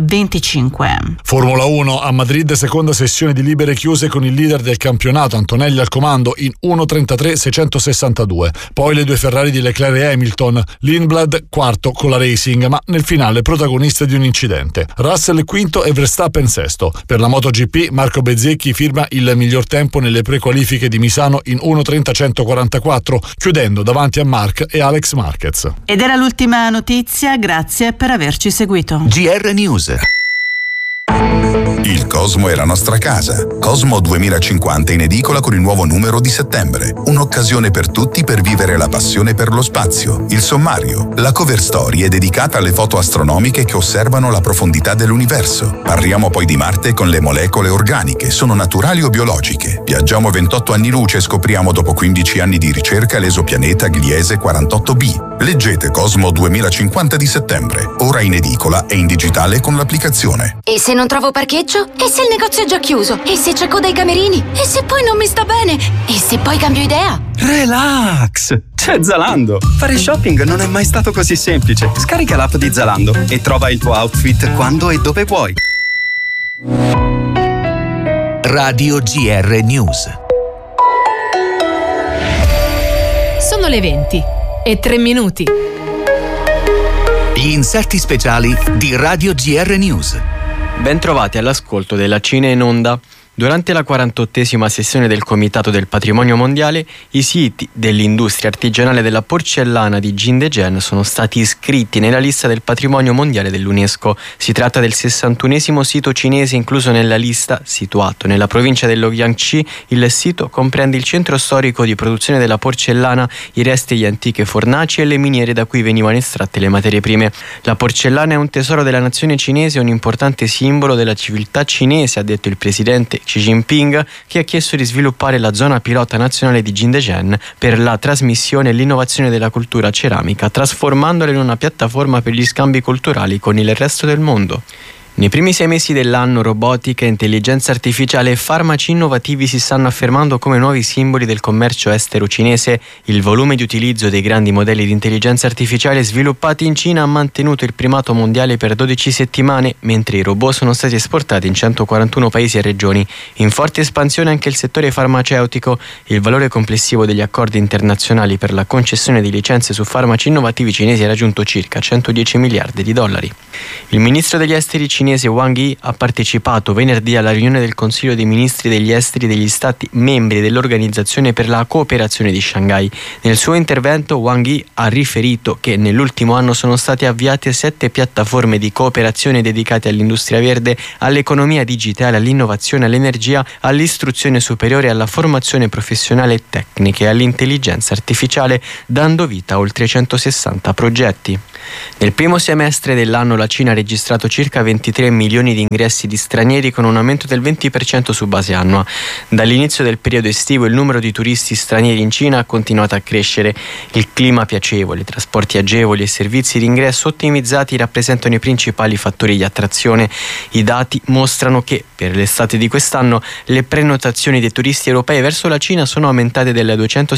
2025. Formula 1 a Madrid, seconda sessione di libere chiuse con il leader del campionato Antonelli al comando in 1:33.662. Poi le 2 Ferrari di Leclerc e Hamilton, Lindblad quarto con la Racing, ma nel finale protagonista di un incidente. Russell quinto e Verstappen sesto. Per la MotoGP Marco Bezzecchi firma il miglior tempo nelle prequalifiche di Misano in 1:30.144, chiudendo davanti a Marc e Alex Marquez. Ed era l'ultima notizia, grazie per averci seguito. GR News. Il Cosmo è la nostra casa. Cosmo 2050 in edicola con il nuovo numero di settembre. Un'occasione per tutti per vivere la passione per lo spazio. Il sommario. La cover story è dedicata alle foto astronomiche che osservano la profondità dell'universo. Parliamo poi di Marte con le molecole organiche. Sono naturali o biologiche? Viaggiamo 28 anni luce e scopriamo dopo 15 anni di ricerca l'esopianeta Gliese 48b. Leggete Cosmo 2050 di settembre. Ora in edicola e in digitale con l'applicazione. E se non trovo parcheggio? E se il negozio è già chiuso? E se c'è coda ai camerini? E se poi non mi sta bene? E se poi cambio idea? Relax! C'è Zalando! Fare shopping non è mai stato così semplice. Scarica l'app di Zalando e trova il tuo outfit quando e dove vuoi. Radio GR News. Sono le 20:03. Gli inserti speciali di Radio GR News. Ben trovati all'ascolto della Cina in Onda. Durante la 48esima sessione del Comitato del Patrimonio Mondiale, i siti dell'industria artigianale della porcellana di Jingdezhen sono stati iscritti nella lista del Patrimonio Mondiale dell'UNESCO. Si tratta del 61esimo sito cinese incluso nella lista, situato nella provincia dello Jiangxi. Il sito comprende il centro storico di produzione della porcellana, i resti di antiche fornaci e le miniere da cui venivano estratte le materie prime. La porcellana è un tesoro della nazione cinese e un importante simbolo della civiltà cinese, ha detto il presidente Xi Jinping, che ha chiesto di sviluppare la zona pilota nazionale di Jingdezhen per la trasmissione e l'innovazione della cultura ceramica, trasformandola in una piattaforma per gli scambi culturali con il resto del mondo. Nei primi 6 mesi dell'anno, robotica, intelligenza artificiale e farmaci innovativi si stanno affermando come nuovi simboli del commercio estero cinese. Il volume di utilizzo dei grandi modelli di intelligenza artificiale sviluppati in Cina ha mantenuto il primato mondiale per 12 settimane, mentre i robot sono stati esportati in 141 paesi e regioni. In forte espansione anche il settore farmaceutico. Il valore complessivo degli accordi internazionali per la concessione di licenze su farmaci innovativi cinesi ha raggiunto circa 110 miliardi di dollari. Il ministro degli esteri cinese Wang Yi ha partecipato venerdì alla riunione del Consiglio dei Ministri degli Esteri degli Stati membri dell'Organizzazione per la Cooperazione di Shanghai. Nel suo intervento Wang Yi ha riferito che nell'ultimo anno sono state avviate 7 piattaforme di cooperazione dedicate all'industria verde, all'economia digitale, all'innovazione, all'energia, all'istruzione superiore, alla formazione professionale e tecnica e all'intelligenza artificiale, dando vita a oltre 160 progetti. Nel primo semestre dell'anno la Cina ha registrato circa 23 milioni di ingressi di stranieri, con un aumento del 20% su base annua. Dall'inizio del periodo estivo il numero di turisti stranieri in Cina ha continuato a crescere. Il clima piacevole, trasporti agevoli e servizi di ingresso ottimizzati rappresentano i principali fattori di attrazione. I dati mostrano che per l'estate di quest'anno le prenotazioni dei turisti europei verso la Cina sono aumentate del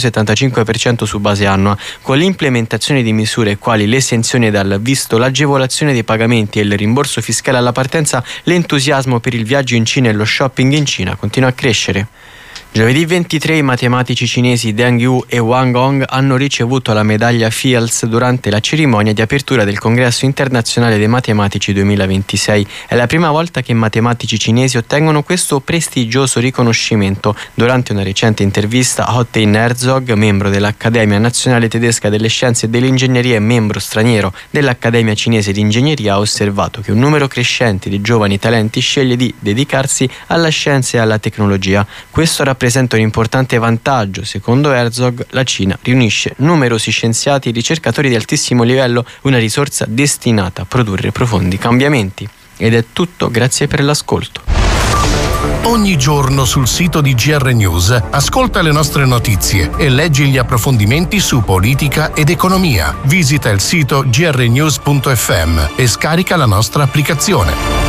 275% su base annua, con l'implementazione di misure quali l'esenzione dal visto, l'agevolazione dei pagamenti e il rimborso fiscale alla partenza. L'entusiasmo per il viaggio in Cina e lo shopping in Cina continua a crescere. Giovedì 23 i matematici cinesi Deng Yu e Wang Hong hanno ricevuto la medaglia Fields durante la cerimonia di apertura del Congresso internazionale dei matematici 2026. È la prima volta che matematici cinesi ottengono questo prestigioso riconoscimento. Durante una recente intervista, Hottein Herzog, membro dell'Accademia Nazionale Tedesca delle Scienze e dell'Ingegneria e membro straniero dell'Accademia Cinese di Ingegneria, ha osservato che un numero crescente di giovani talenti sceglie di dedicarsi alla scienza e alla tecnologia. Questo rappresenta un importante vantaggio. Secondo Herzog, la Cina riunisce numerosi scienziati e ricercatori di altissimo livello, una risorsa destinata a produrre profondi cambiamenti. Ed è tutto, grazie per l'ascolto. Ogni giorno sul sito di GR News ascolta le nostre notizie e leggi gli approfondimenti su politica ed economia. Visita il sito grnews.fm e scarica la nostra applicazione.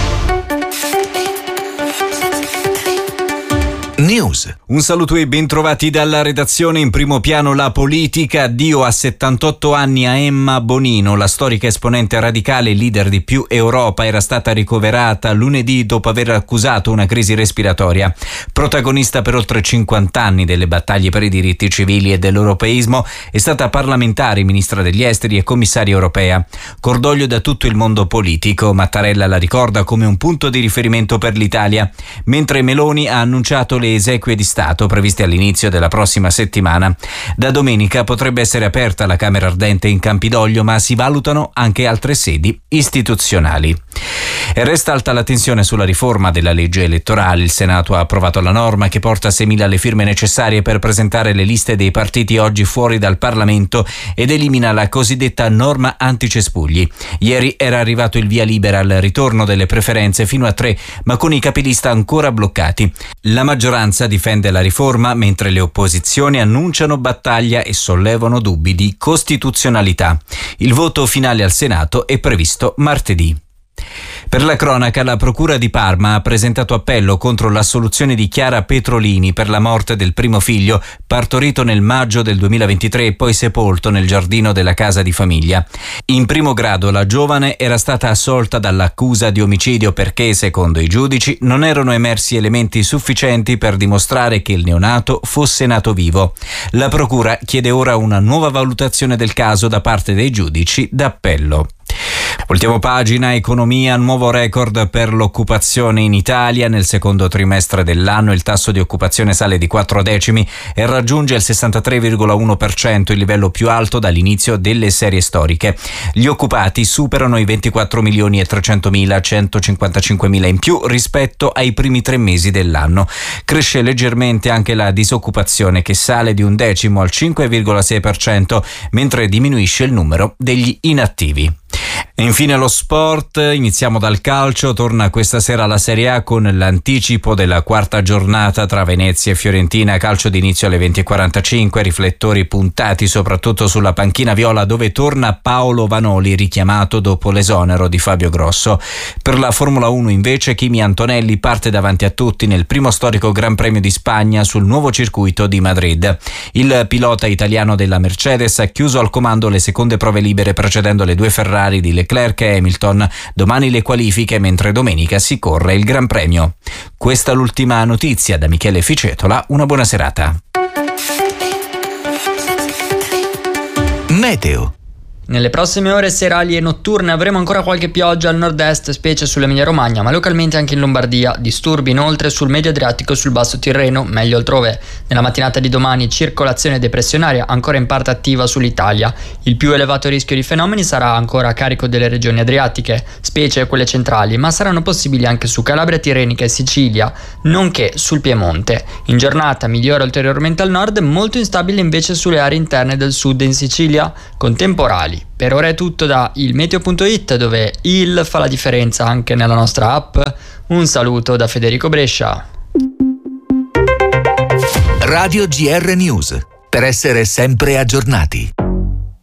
News. Un saluto e bentrovati dalla redazione. In primo piano la politica. Addio a 78 anni a Emma Bonino. La storica esponente radicale, leader di Più Europa, era stata ricoverata lunedì dopo aver accusato una crisi respiratoria. Protagonista per oltre 50 anni delle battaglie per i diritti civili e dell'europeismo, è stata parlamentare, ministra degli esteri e commissaria europea. Cordoglio da tutto il mondo politico. Mattarella la ricorda come un punto di riferimento per l'Italia, mentre Meloni ha annunciato le esequie di Stato previste all'inizio della prossima settimana. Da domenica potrebbe essere aperta la Camera Ardente in Campidoglio, ma si valutano anche altre sedi istituzionali. E resta alta la tensione sulla riforma della legge elettorale. Il Senato ha approvato la norma che porta a 6.000 le firme necessarie per presentare le liste dei partiti oggi fuori dal Parlamento ed elimina la cosiddetta norma anticespugli. Ieri era arrivato il via libera al ritorno delle preferenze fino a 3, ma con i capilista ancora bloccati. La maggioranza difende la riforma, mentre le opposizioni annunciano battaglia e sollevano dubbi di costituzionalità. Il voto finale al Senato è previsto martedì. Per la cronaca, la Procura di Parma ha presentato appello contro l'assoluzione di Chiara Petrolini per la morte del primo figlio, partorito nel maggio del 2023 e poi sepolto nel giardino della casa di famiglia. In primo grado la giovane era stata assolta dall'accusa di omicidio perché, secondo i giudici, non erano emersi elementi sufficienti per dimostrare che il neonato fosse nato vivo. La Procura chiede ora una nuova valutazione del caso da parte dei giudici d'appello. Voltiamo pagina, economia, nuovo record per l'occupazione in Italia. Nel secondo trimestre dell'anno il tasso di occupazione sale di 4 decimi e raggiunge il 63,1%, il livello più alto dall'inizio delle serie storiche. Gli occupati superano i 24.300.000, 155.000 in più rispetto ai primi 3 mesi dell'anno. Cresce leggermente anche la disoccupazione, che sale di 1 decimo al 5,6%, mentre diminuisce il numero degli inattivi. E infine lo sport, iniziamo dal calcio, torna questa sera la Serie A con l'anticipo della quarta giornata tra Venezia e Fiorentina, calcio d'inizio alle 20:45, riflettori puntati soprattutto sulla panchina viola dove torna Paolo Vanoli, richiamato dopo l'esonero di Fabio Grosso. Per la Formula 1 invece Kimi Antonelli parte davanti a tutti nel primo storico Gran Premio di Spagna sul nuovo circuito di Madrid. Il pilota italiano della Mercedes ha chiuso al comando le seconde prove libere precedendo le 2 Ferrari di Leclerc e Hamilton. Domani le qualifiche, mentre domenica si corre il Gran Premio. Questa è l'ultima notizia da Michele Ficetola. Una buona serata. Meteo. Nelle prossime ore serali e notturne avremo ancora qualche pioggia al nord-est, specie sull'Emilia-Romagna, ma localmente anche in Lombardia. Disturbi inoltre sul medio Adriatico e sul basso Tirreno, meglio altrove. Nella mattinata di domani circolazione depressionaria ancora in parte attiva sull'Italia. Il più elevato rischio di fenomeni sarà ancora a carico delle regioni adriatiche, specie quelle centrali, ma saranno possibili anche su Calabria Tirrenica e Sicilia, nonché sul Piemonte. In giornata migliora ulteriormente al nord, molto instabile invece sulle aree interne del sud e in Sicilia, con temporali. Per ora è tutto da ilmeteo.it, dove il fa la differenza anche nella nostra app. Un saluto da Federico Brescia. Radio GR News, per essere sempre aggiornati.